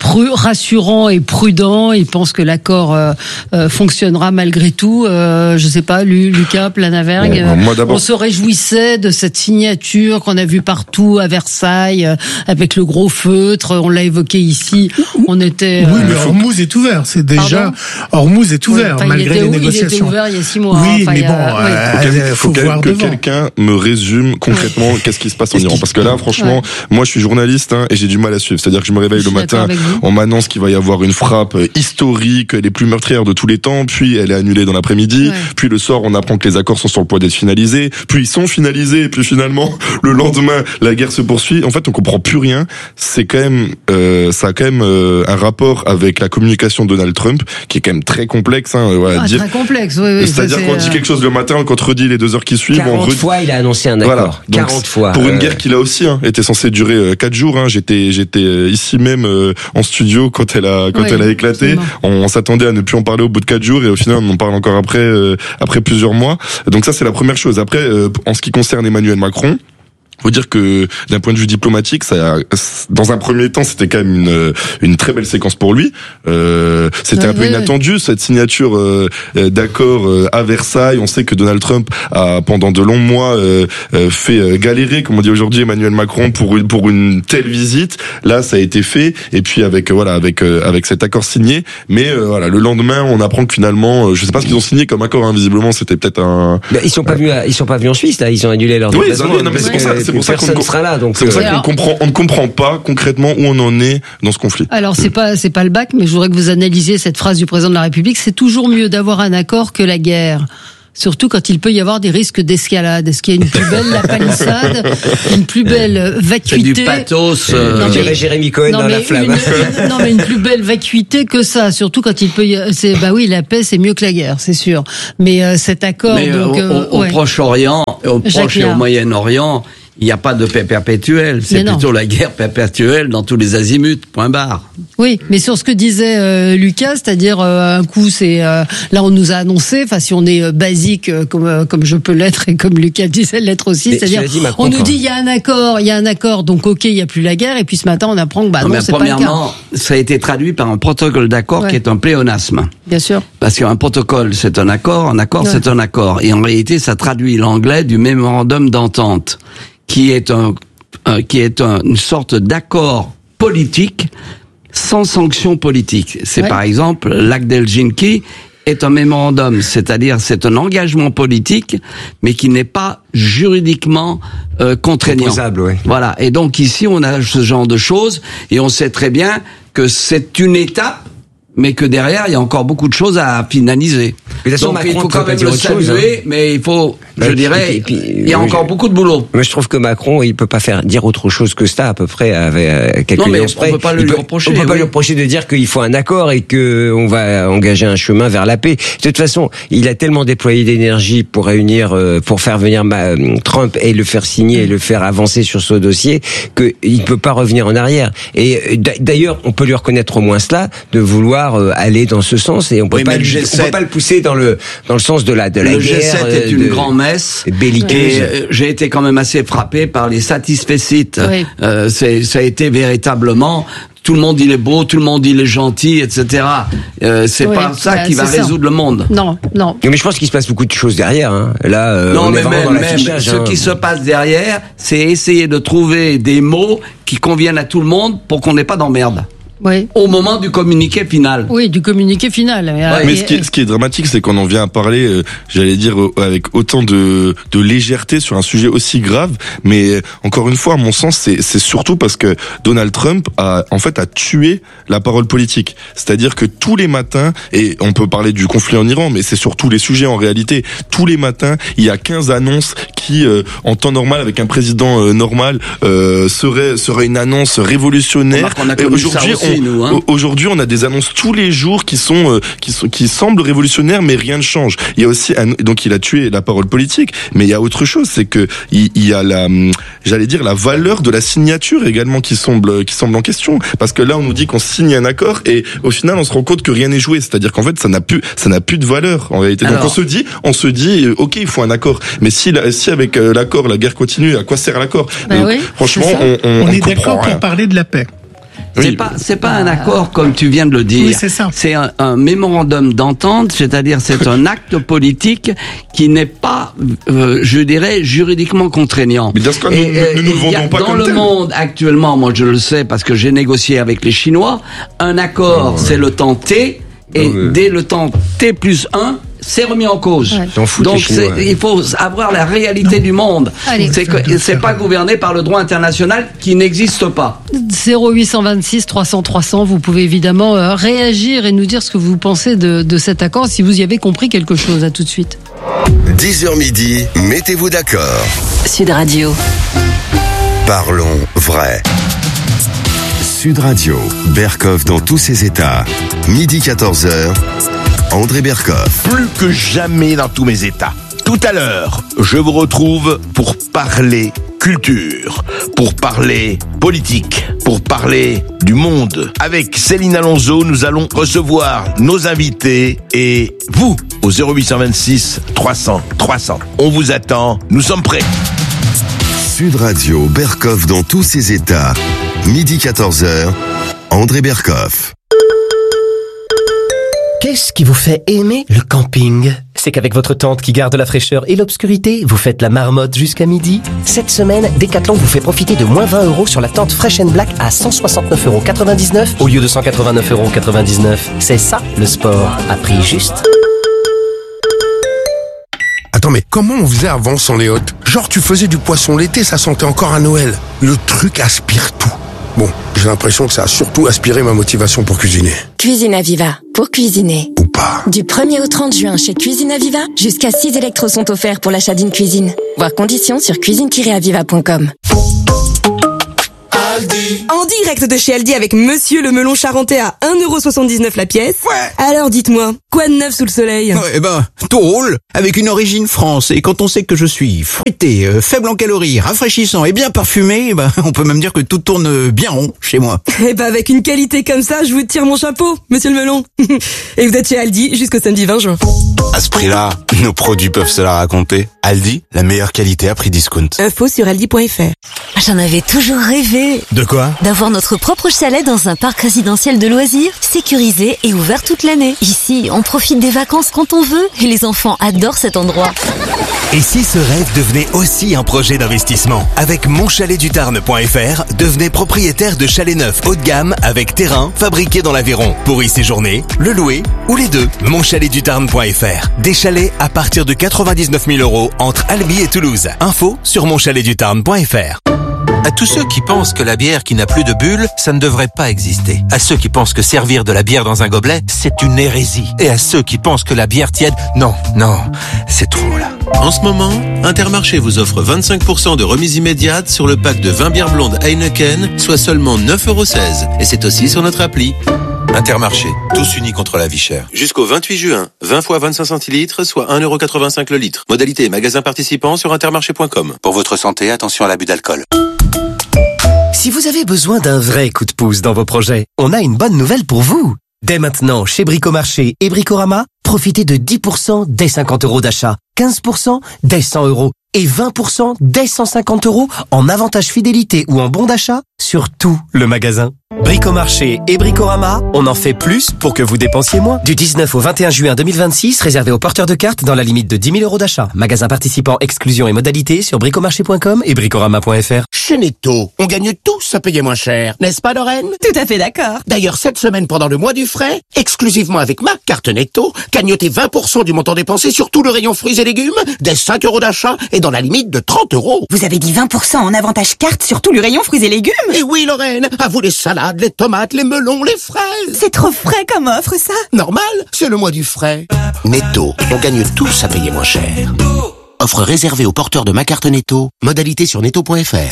pru- rassurant et prudent. Il pense que l'accord euh, euh, fonctionnera malgré tout. Euh, je sais pas, Lucas Planavergue. Bon, moi, d'abord... On se réjouissait de cette signature qu'on a vue partout à Versailles, euh, avec le gros feutre. On l'a évoqué ici. On était. Oui, euh... mais Hormuz est ouvert. C'est déjà Hormuz est ouvert oui, enfin, malgré les où, négociations. Il était ouvert il y a six mois. Oui, enfin, mais il y a... bon, oui. euh, faut, faut faut voir que devant. quelqu'un me résume concrètement qu'est-ce qui se passe en Iran, parce que là, franchement, ouais. moi, je suis journaliste hein, et j'ai du mal à suivre. C'est-à-dire que je me réveille je le matin, on m'annonce qu'il va y avoir une frappe historique, les plus meurtrières de tous les temps, puis elle est annulée dans l'après-midi, ouais. puis le soir, on apprend que les accords sont sur le point d'être finalisés, puis ils sont finalisés, et puis finalement, le lendemain, la guerre se poursuit. En fait, on comprend plus rien. C'est quand même, euh, ça a quand même euh, un rapport avec la communication de Donald Trump, qui est quand même très complexe. Hein, voilà, ah, dire... très complexe, oui, oui. C'est-à-dire qu'on dit quelque chose le matin, on contredit les deux heures qui suivent. quarante on redit... fois, il a annoncé un accord. Voilà. quarante fois. Pour euh... une guerre qui là aussi hein, était censée durer euh, quatre jours. Hein. J'étais, j'étais euh, ici même euh, en studio quand elle a, quand oui, elle a éclaté. On, on s'attendait à ne plus en parler au bout de quatre jours et au final on en parle encore après, euh, après plusieurs mois. Donc ça c'est la première chose. Après, euh, en ce qui concerne Emmanuel Macron. Faut dire que d'un point de vue diplomatique, ça, dans un premier temps, c'était quand même une une très belle séquence pour lui. Euh, c'était ouais, un peu ouais, inattendu cette signature euh, d'accord euh, à Versailles. On sait que Donald Trump a pendant de longs mois euh, fait galérer, comme on dit aujourd'hui, Emmanuel Macron pour une pour une telle visite. Là, ça a été fait. Et puis avec voilà avec avec cet accord signé. Mais euh, voilà, le lendemain, on apprend que finalement, je sais pas ce qu'ils ont signé comme accord. Hein, visiblement, c'était peut-être un. Ben, ils sont pas venus, à, ils sont pas venus en Suisse là. Ils ont annulé leur oui, déplacement. Non, mais c'est pour ça. C'est pour ça qu'on sera là, donc c'est pour ça qu'on comprend, on ne comprend pas concrètement où on en est dans ce conflit. Alors c'est pas c'est pas le bac, mais je voudrais que vous analysiez cette phrase du président de la République. C'est toujours mieux d'avoir un accord que la guerre. Surtout quand il peut y avoir des risques d'escalade. Est-ce qu'il y a une plus belle la palissade, une plus belle vacuité? C'est du pathos. Euh, non, dirait Jérémy Cohen dans La Flamme. Une, une, non mais une plus belle vacuité que ça. Surtout quand il peut. Y, c'est bah oui, la paix c'est mieux que la guerre, c'est sûr. Mais euh, cet accord. Mais donc, au, euh, au ouais. Proche-Orient, au Proche et au Moyen-Orient. Il n'y a pas de paix perpétuelle, c'est plutôt la guerre perpétuelle dans tous les azimuts, point barre. Oui, mais sur ce que disait euh, Lucas, c'est-à-dire euh, un coup, c'est euh, là on nous a annoncé, enfin si on est euh, basique euh, comme euh, comme je peux l'être et comme Lucas disait l'être aussi, mais c'est-à-dire dit, on nous dit il y a un accord, il y a un accord, donc ok, il y a plus la guerre, et puis ce matin on apprend que bah non, non c'est pas le cas. Premièrement, ça a été traduit par un protocole d'accord ouais. qui est un pléonasme. Bien sûr. Parce qu'un protocole c'est un accord, un accord ouais. c'est un accord, et en réalité ça traduit l'anglais du mémorandum d'entente, qui est un, euh, qui est un, une sorte d'accord politique sans sanction politique. C'est ouais. par exemple l'acte d'Helsinki est un mémorandum, c'est-à-dire c'est un engagement politique, mais qui n'est pas juridiquement euh, contraignant. Imposable, ouais. Voilà. Et donc ici on a ce genre de choses, et on sait très bien que c'est une étape, mais que derrière il y a encore beaucoup de choses à finaliser. Donc Macron, il faut quand même le saluer, chose, hein. mais il faut, je bah, dirais, et puis, il y a oui, encore je... beaucoup de boulot. Mais je trouve que Macron, il peut pas faire dire autre chose que ça à peu près avec quelques non, mais nuances on peut pas le il lui peut, reprocher. On peut oui. pas lui reprocher de dire qu'il faut un accord et que on va engager un chemin vers la paix. De toute façon, il a tellement déployé d'énergie pour réunir, pour faire venir Trump et le faire signer et le faire avancer sur ce dossier qu'il ne peut pas revenir en arrière. Et d'ailleurs, on peut lui reconnaître au moins cela, de vouloir aller dans ce sens, et on peut oui, pas, lui, on peut pas le pousser dans le dans le sens de la de la le guerre. Le G sept est une grand-messe belliqueuse. Et euh, j'ai été quand même assez frappé par les satisfecit. Oui. Euh, c'est, ça a été véritablement. Tout le monde il est beau, tout le monde il est gentil, et cetera. Euh, c'est oui, pas ça bah, qui va résoudre ça. Le monde. Non, non. Mais je pense qu'il se passe beaucoup de choses derrière. Hein. Là, euh, non, on mais est vraiment même, dans l'affichage. Même, hein. Ce qui se passe derrière, c'est essayer de trouver des mots qui conviennent à tout le monde pour qu'on n'ait pas d'emmerde. Oui. Au moment du communiqué final. Oui, du communiqué final. Ouais, mais ce qui, est, ce qui est dramatique, c'est qu'on en vient à parler, euh, j'allais dire, euh, avec autant de, de légèreté sur un sujet aussi grave. Mais euh, encore une fois, à mon sens, c'est, c'est surtout parce que Donald Trump a, en fait, a tué la parole politique. C'est-à-dire que tous les matins, et on peut parler du conflit en Iran, mais c'est sur tous les sujets en réalité, tous les matins, il y a quinze annonces qui, euh, en temps normal, avec un président euh, normal, euh, serait, serait une annonce révolutionnaire. Et aujourd'hui, on, nous, hein. Aujourd'hui, on a des annonces tous les jours qui sont, euh, qui sont, qui semblent révolutionnaires, mais rien ne change. Il y a aussi, un, donc il a tué la parole politique, mais il y a autre chose, c'est que il, il y a la, j'allais dire la valeur de la signature également qui semble, qui semble en question, parce que là on nous dit qu'on signe un accord et au final on se rend compte que rien n'est joué, c'est-à-dire qu'en fait ça n'a plus, ça n'a plus de valeur en réalité. Alors, donc on se dit, on se dit, ok, il faut un accord, mais si, si avec l'accord la guerre continue, à quoi sert l'accord? Bah donc, oui, franchement, on, on, on, on est d'accord pour parler de la paix. C'est pas, c'est pas un accord comme tu viens de le dire. Oui, c'est ça. C'est un, un mémorandum d'entente, c'est-à-dire c'est un acte politique qui n'est pas, euh, je dirais, juridiquement contraignant. Mais dans ce cas, et, nous, euh, nous ne le vendons pas dans comme le tel. monde actuellement, moi je le sais parce que j'ai négocié avec les Chinois, un accord, Oh, c'est le temps T, et Oh, ouais. dès le temps T plus un, c'est remis en cause. Ouais. Ils s'en foutent, Donc les Chinois, c'est- ouais. il faut avoir la réalité du monde. Allez. C'est que c'est pas gouverné par le droit international qui n'existe pas. zéro huit cent vingt-six trois cents trois cents, vous pouvez évidemment euh, réagir et nous dire ce que vous pensez de, de cet accord, si vous y avez compris quelque chose. À tout de suite. dix heures midi, mettez-vous d'accord. Sud Radio. Parlons vrai. Sud Radio, Berkoff dans tous ses états. Midi quatorze heures, André Berkoff. Plus que jamais dans tous mes états. Tout à l'heure, je vous retrouve pour parler culture, pour parler politique, pour parler du monde. Avec Céline Alonso, nous allons recevoir nos invités et vous, au zéro huit cent vingt-six trois cents trois cents. On vous attend, nous sommes prêts. Sud Radio, Berkoff dans tous ses états. Midi quatorze heures, André Berkoff. Qu'est-ce qui vous fait aimer le camping? C'est qu'avec votre tente qui garde la fraîcheur et l'obscurité, vous faites la marmotte jusqu'à midi. Cette semaine, Decathlon vous fait profiter de moins vingt euros sur la tente Fresh and Black à cent soixante-neuf euros quatre-vingt-dix-neuf au lieu de cent quatre-vingt-neuf euros quatre-vingt-dix-neuf. C'est ça, le sport, à prix juste. Attends, mais comment on faisait avant sans les hôtes? Genre, tu faisais du poisson l'été, ça sentait encore à Noël. Le truc aspire tout. Bon, j'ai l'impression que ça a surtout aspiré ma motivation pour cuisiner. Cuisine Aviva, pour cuisiner. Ou pas. Du premier au trente juin chez Cuisine Aviva, jusqu'à six électros sont offerts pour l'achat d'une cuisine. Voir conditions sur cuisine tiret aviva point com. Aldi. En direct de chez Aldi avec Monsieur le melon charentais à un euro soixante-dix-neuf la pièce. Ouais. Alors dites-moi, quoi de neuf sous le soleil? Ouais, eh ben, tôle, avec une origine France. Et quand on sait que je suis fruité, euh, faible en calories, rafraîchissant et bien parfumé, eh ben, on peut même dire que tout tourne bien rond chez moi. Eh ben avec une qualité comme ça, je vous tire mon chapeau, Monsieur le melon. Et vous êtes chez Aldi jusqu'au samedi vingt juin. À ce prix-là, nos produits peuvent se la raconter. Aldi, la meilleure qualité à prix discount. Info sur aldi point f r. J'en avais toujours rêvé. De quoi? D'avoir notre propre chalet dans un parc résidentiel de loisirs, sécurisé et ouvert toute l'année. Ici, on profite des vacances quand on veut et les enfants adorent cet endroit. Et si ce rêve devenait aussi un projet d'investissement? Avec mon chalet du tarn point f r, devenez propriétaire de chalets neufs haut de gamme avec terrain fabriqué dans l'Aveyron pour y séjourner, le louer ou les deux. mon chalet du tarn point f r. Des chalets à partir de quatre-vingt-dix-neuf mille euros entre Albi et Toulouse. Info sur mon chalet du tarn point f r. À tous ceux qui pensent que la bière qui n'a plus de bulles, ça ne devrait pas exister. À ceux qui pensent que servir de la bière dans un gobelet, c'est une hérésie. Et à ceux qui pensent que la bière tiède, non, non, c'est trop là. En ce moment, Intermarché vous offre vingt-cinq pour cent de remise immédiate sur le pack de vingt bières blondes Heineken, soit seulement neuf euros seize. Et c'est aussi sur notre appli. Intermarché, tous unis contre la vie chère. Jusqu'au vingt-huit juin, vingt fois vingt-cinq centilitres, soit un euro quatre-vingt-cinq le litre. Modalité magasin participant sur intermarché point com. Pour votre santé, attention à l'abus d'alcool. Si vous avez besoin d'un vrai coup de pouce dans vos projets, on a une bonne nouvelle pour vous. Dès maintenant, chez Bricomarché et Bricorama, profitez de dix pour cent dès cinquante euros d'achat, quinze pour cent dès cent euros et vingt pour cent dès cent cinquante euros en avantage fidélité ou en bon d'achat sur tout le magasin. Bricomarché et Bricorama, on en fait plus pour que vous dépensiez moins. Du dix-neuf au vingt et un juin deux mille vingt-six, réservé aux porteurs de cartes dans la limite de dix mille euros d'achat. Magasin participant, exclusion et modalités sur bricomarché point com et bricorama point f r. Chez Netto, on gagne tous à payer moins cher, n'est-ce pas Lorraine? Tout à fait d'accord. D'ailleurs, cette semaine pendant le mois du frais, exclusivement avec ma carte Netto, cagnotez vingt pour cent du montant dépensé sur tout le rayon fruits et légumes, dès cinq euros d'achat et dans la limite de trente euros. Vous avez dit vingt pour cent en avantage carte sur tout le rayon fruits et légumes? Et oui Lorraine, à vous les salades, les tomates, les melons, les fraises. C'est trop frais comme offre ça. Normal, c'est le mois du frais. Netto, on gagne tous à payer moins cher. Offre réservée aux porteurs de ma carte Netto, modalité sur netto point f r.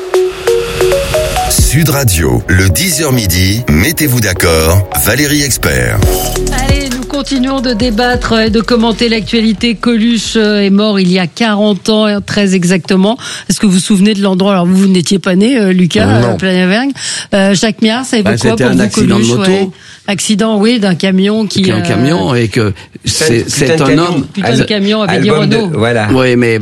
Sud Radio, le dix heures midi, mettez-vous d'accord, Valérie Expert. Allez, nous continuons de débattre et de commenter l'actualité. Coluche est mort il y a quarante ans, très exactement. Est-ce que vous vous souvenez de l'endroit? Alors vous, vous n'étiez pas né, Lucas, à Planavergne. Euh, Jacques Miard, ça évoque bah, quoi pour un vous, accident Coluche? de moto. Ouais. Accident, oui, d'un camion qui... Un euh... camion et que c'est, c'est un camion, homme... Putain de camion, avait dit Album Renault. de- voilà. Oui, mais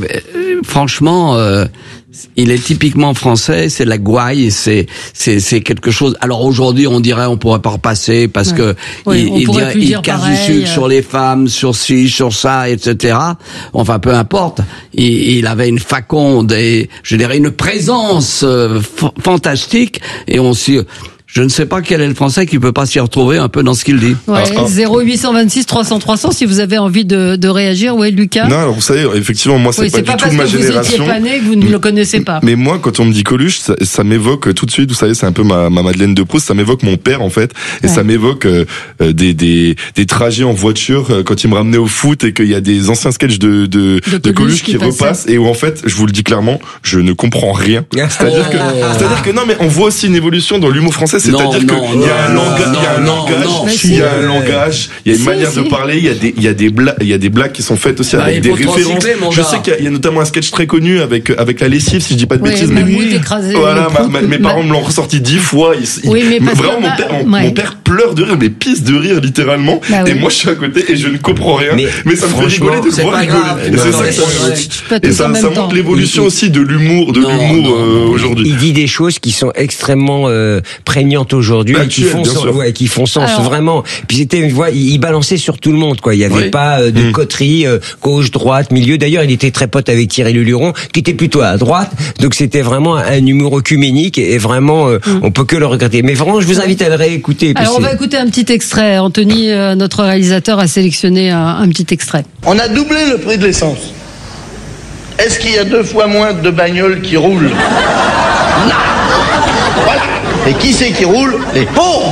franchement, euh, il est typiquement français, c'est la gouaille, c'est c'est c'est quelque chose. Alors aujourd'hui, on dirait on pourrait pas repasser parce ouais. que oui, il il, dire, il dire casse pareil. du sucre sur les femmes, sur ci, sur ça, et cetera. Enfin, peu importe. Il, il avait une faconde et je dirais une présence euh, f- fantastique et on s'y Je ne sais pas quel est le Français qui peut pas s'y retrouver un peu dans ce qu'il dit. Ouais, zéro huit cent vingt-six trois cents trois cents si vous avez envie de, de réagir. Ouais, Lucas. Non, alors vous savez, effectivement, moi, c'est oui, pas c'est du pas tout de ma parce que génération. Vous étiez pas né que vous ne le connaissez pas. Mais moi, quand on me dit Coluche, ça, ça m'évoque tout de suite. Vous savez, c'est un peu ma, ma Madeleine de Proust. Ça m'évoque mon père, en fait, et ouais. ça m'évoque euh, des des des trajets en voiture euh, quand il me ramenait au foot et qu'il y a des anciens sketchs de de, de, de Coluche qui, qui repassent et où en fait, je vous le dis clairement, je ne comprends rien. C'est-à-dire que, c'est-à-dire que non, mais on voit aussi une évolution dans l'humour français. C'est-à-dire que il y a un langage, il y a un langage, il y a un langage, il y a une manière de parler, il y a des, il y a des blagues, il y a des blagues qui sont faites aussi avec des références. Je sais qu'il y a, il y a notamment un sketch très connu avec avec la lessive, si je dis pas de bêtises, mais oui, voilà, ma, mes parents me l'ont ressorti dix fois. Ils, oui, mais vraiment, mon père, mon, mon père pleure de rire, mais pisse de rire littéralement. Bah oui. Et moi, je suis à côté et je ne comprends rien. Mais, mais ça me fait rigoler de voir rigoler. Et c'est ça que ça, et ça, ça montre l'évolution aussi de l'humour, de l'humour aujourd'hui. Il dit des choses qui sont extrêmement prégnantes aujourd'hui et qui font ouais, qui font sens. Alors, vraiment. Puis c'était une voix, il, il balançait sur tout le monde, quoi. Il y avait oui. pas euh, de mmh. coterie, euh, gauche, droite, milieu. D'ailleurs, il était très pote avec Thierry Leluron, qui était plutôt à droite. Donc c'était vraiment un humour œcuménique et vraiment, euh, mmh. on peut que le regretter. Mais vraiment, je vous invite à le réécouter. Alors on va écouter un petit extrait. Anthony, euh, notre réalisateur, a sélectionné un, un petit extrait. On a doublé le prix de l'essence. Est-ce qu'il y a deux fois moins de bagnoles qui roulent? Non. Voilà. Et qui c'est qui roule? Les pauvres.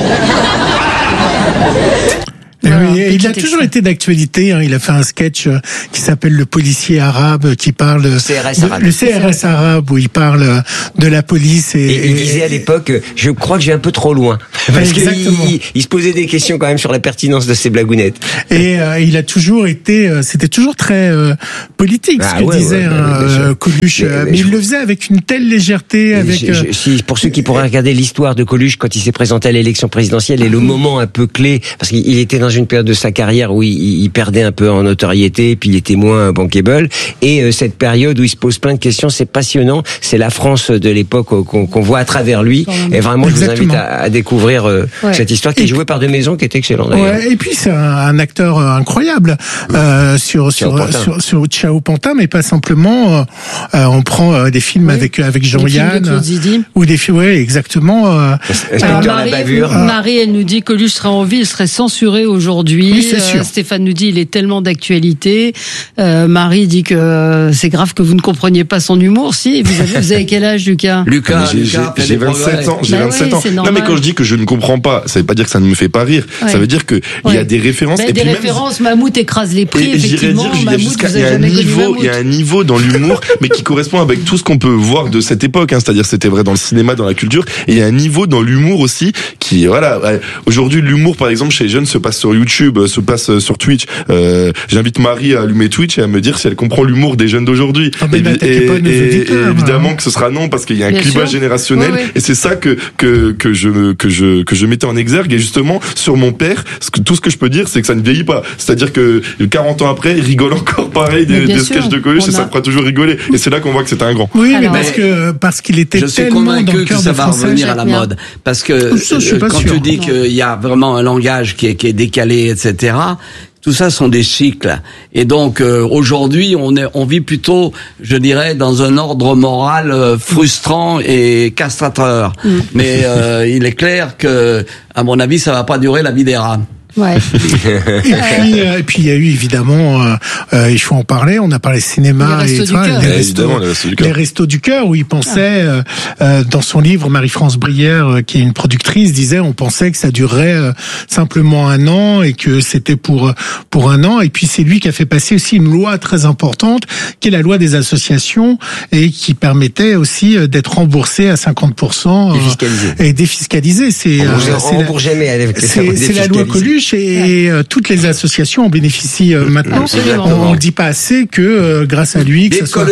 Alors, oui, il a toujours été d'actualité. Hein. Il a fait un sketch euh, qui s'appelle Le policier arabe, qui parle le C R S de, arabe. Le C R S arabe, où il parle de la police. Et, et il disait à l'époque, je crois que j'ai un peu trop loin, parce qu'il il, il se posait des questions quand même sur la pertinence de ces blagounettes. Et euh, il a toujours été, euh, c'était toujours très euh, politique, ah, ce que ouais, disait ouais, hein, euh, Coluche. Mais, mais, mais il je... le faisait avec une telle légèreté. Avec je, je, si, pour ceux qui pourraient regarder l'histoire de Coluche quand il s'est présenté à l'élection présidentielle et le moment un peu clé, parce qu'il était dans une période de sa carrière où il, il perdait un peu en notoriété, puis il était moins bankable, et euh, cette période où il se pose plein de questions, c'est passionnant, c'est la France de l'époque qu'on, qu'on voit à travers lui, et vraiment Exactement. je vous invite à, à découvrir euh, ouais. cette histoire qui et est jouée par De Maison, qui est excellent d'ailleurs. Ouais, et puis c'est un, un acteur incroyable euh, sur sur sur, sur sur Ciao Pantin, mais pas simplement. Euh, on prend euh, des films oui. avec avec Jean-Yann ou des films, ouais, exactement. Euh, Alors, Marie, la bavure. Marie, elle nous dit que Coluche serait en vie, il serait censuré aujourd'hui. Oui, c'est sûr. Euh, Stéphane nous dit il est tellement d'actualité. Euh, Marie dit que c'est grave que vous ne compreniez pas son humour. Si, vous avez, vous avez quel âge, Lucas? Lucas, j'ai, Lucas, j'ai, j'ai vingt-sept ans. J'ai bah vingt-sept oui, ans. Non, mais quand je dis que je ne comprends pas, ça veut pas dire que ça ne me fait pas rire. Ouais. Ça veut dire que il ouais. y a des références. Bah, et des puis références. Même... Mammouth écrase les prix. Et, effectivement, dire, Mammouth, jusqu'à, vous avez jamais connu Mammouth. Il y a un niveau dans l'humour, mais qui correspond avec tout ce qu'on peut voir de cette époque. Hein. C'est-à-dire, c'était vrai dans le cinéma, dans la culture. Et il y a un niveau dans l'humour aussi qui, voilà. Aujourd'hui, l'humour, par exemple, chez les jeunes, se passe sur YouTube, se passe sur Twitch. Euh, j'invite Marie à allumer Twitch et à me dire si elle comprend l'humour des jeunes d'aujourd'hui. Ah ben et, et, et, et évidemment hein. que ce sera non, parce qu'il y a un Bien clivage sûr. générationnel. Oui, oui. Et c'est ça que que que je que je que je mettais en exergue. Et justement sur mon père, ce que, tout ce que je peux dire, c'est que ça ne vieillit pas. C'est-à-dire que quarante ans après, il rigole encore pareil des, des sketchs de Coluche, et a... ça fera toujours rigoler. Et c'est là qu'on voit que c'était un grand. Oui, Alors, mais parce que parce qu'il était je tellement suis convaincu dans le que ça va revenir à la mode. Parce que ça, je suis pas quand sûr. tu dis non. qu'il y a vraiment un langage qui est qui est décalé, et cetera. Tout ça sont des cycles. Et donc euh, aujourd'hui, on est, on vit plutôt, je dirais, dans un ordre moral euh, frustrant et castrateur. Mm. Mais euh, il est clair que, à mon avis, ça va pas durer la vie des rats. Ouais. et puis, euh, et puis il y a eu évidemment, euh, euh, il faut en parler. On a parlé cinéma les et toi, les, restos, les, restos du cœur. les restos du cœur, où il pensait, euh, euh, dans son livre, Marie-France Brière, euh, qui est une productrice, disait, on pensait que ça durerait euh, simplement un an et que c'était pour pour un an. Et puis c'est lui qui a fait passer aussi une loi très importante, qui est la loi des associations et qui permettait aussi euh, d'être remboursé à cinquante pour cent euh, défiscalisé. et défiscalisé. C'est on euh, rembourse jamais avec les c'est, c'est la loi Coluche. Et euh, toutes les associations en bénéficient euh, maintenant. Absolument. On ne dit pas assez que euh, grâce à lui, que Vive ça soit... Coluche.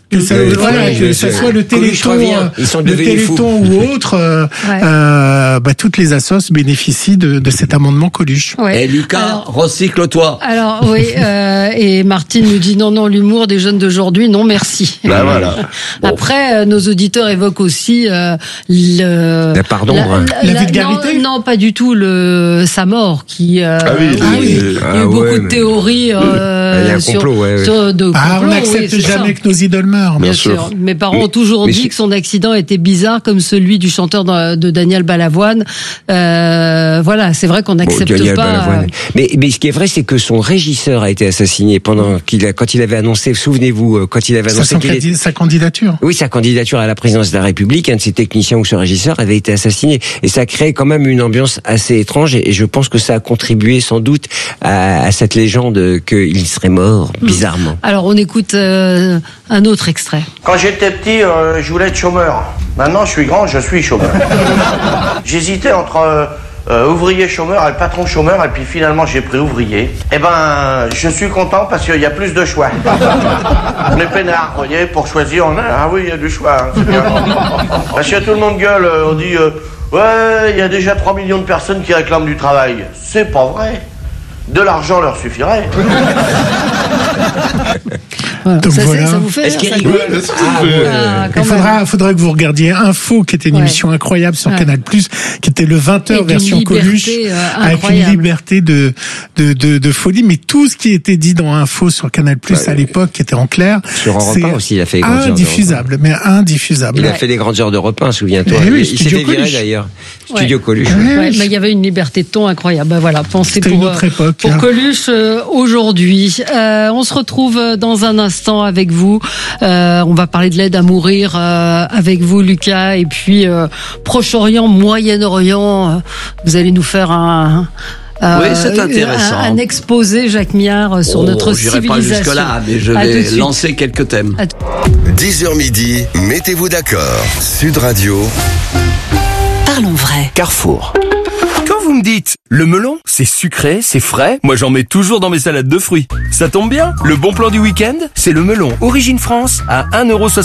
Que ça, oui, voilà, oui, que oui, ça oui. soit le Téléthon, le Téléthon ou autre, euh, Ouais. euh, bah, toutes les assos bénéficient de, de cet amendement Coluche. Ouais. Et Lucas, Alors- recycle-toi. Alors oui, euh, et Martine nous dit non, non, l'humour des jeunes d'aujourd'hui, non merci. Bah voilà. Après, euh, nos auditeurs évoquent aussi euh, le... La part d'ombre, hein. La vulgarité. non, non, pas du tout, le sa mort, qui... Euh, Ah oui, où le- il y a eu Ah beaucoup ouais, de mais- théories euh, Il y a un sur, complot, ouais, ouais. sur de Ah, on complot, n'accepte oui, c'est ça. jamais que nos idoles meurent. Bien Bien sûr. sûr. Mes parents Mais- ont toujours mais dit c'est- que son accident était bizarre, comme celui du chanteur de, de Daniel Balavoine. Euh, voilà, c'est vrai qu'on Bon, n'accepte Daniel pas. Balavoine. Mais, mais ce qui est vrai, c'est que son régisseur a été assassiné pendant qu'il a, quand il avait annoncé, souvenez-vous, euh, quand il avait Sa, annoncé son qu'il candi- est- sa candidature. oui, sa candidature à la présidence de la République, un de ses techniciens ou ce régisseur avait été assassiné. Et ça a créé quand même une ambiance assez étrange et, et je pense que ça a contribué sans doute à, à cette légende qu'il serait mort, bizarrement. Alors, on écoute euh, un autre extrait. Quand j'étais petit, euh, je voulais être chômeur. Maintenant, je suis grand, je suis chômeur. J'hésitais entre euh, euh, ouvrier chômeur et patron chômeur, et puis finalement, j'ai pris ouvrier. Eh ben, je suis content parce qu'il y a plus de choix. On est peinards, vous voyez, pour choisir, on a... Ah oui, il y a du choix, hein, c'est bien. Parce que tout le monde gueule, euh, on dit... euh, ouais, il y a déjà trois millions de personnes qui réclament du travail. C'est pas vrai. De l'argent leur suffirait. Voilà. Donc ça, voilà. ça, ça vous fait Est-ce qu'il ça rigole Ouais, ça, Ah, ça fait- ah, quand Il même. faudra, faudra que vous regardiez Info, qui était une Ouais. émission incroyable sur Ouais. Canal+, qui était le vingt Et heures d'une version liberté, Coluche, euh, avec une incroyable. liberté de, de, de, de folie. Mais tout ce qui était dit dans Info sur Canal+, à l'époque, qui était en clair, Sur Europe c'est un aussi, il a fait les grandes heures indiffusable, mais indiffusable. Il a fait les grandes heures de repas, souviens-toi. Eh oui, il Studio s'était viré Coluche. d'ailleurs. Ouais. Studio Coluche. Ouais, mais il y avait une liberté de ton incroyable. Ben voilà, pensez C'était pour, une autre euh, époque, pour hein. Coluche euh, aujourd'hui. Euh, on se retrouve dans un instant avec vous. Euh, on va parler de l'aide à mourir euh, avec vous, Lucas. Et puis euh, Proche-Orient, Moyen-Orient. euh, vous allez nous faire un. euh, Oui, c'est intéressant. Un, un exposé, Jacques Miard, sur Oh, notre j'irai pas civilisation. jusque-là, mais je À tout de vais suite. lancer quelques thèmes. dix heures midi, mettez-vous d'accord. Sud Radio. Parlons vrai. Carrefour. Quand vous me dites, le melon, c'est sucré, c'est frais, moi j'en mets toujours dans mes salades de fruits. Ça tombe bien, le bon plan du week-end, c'est le melon Origine France à un euro soixante-dix.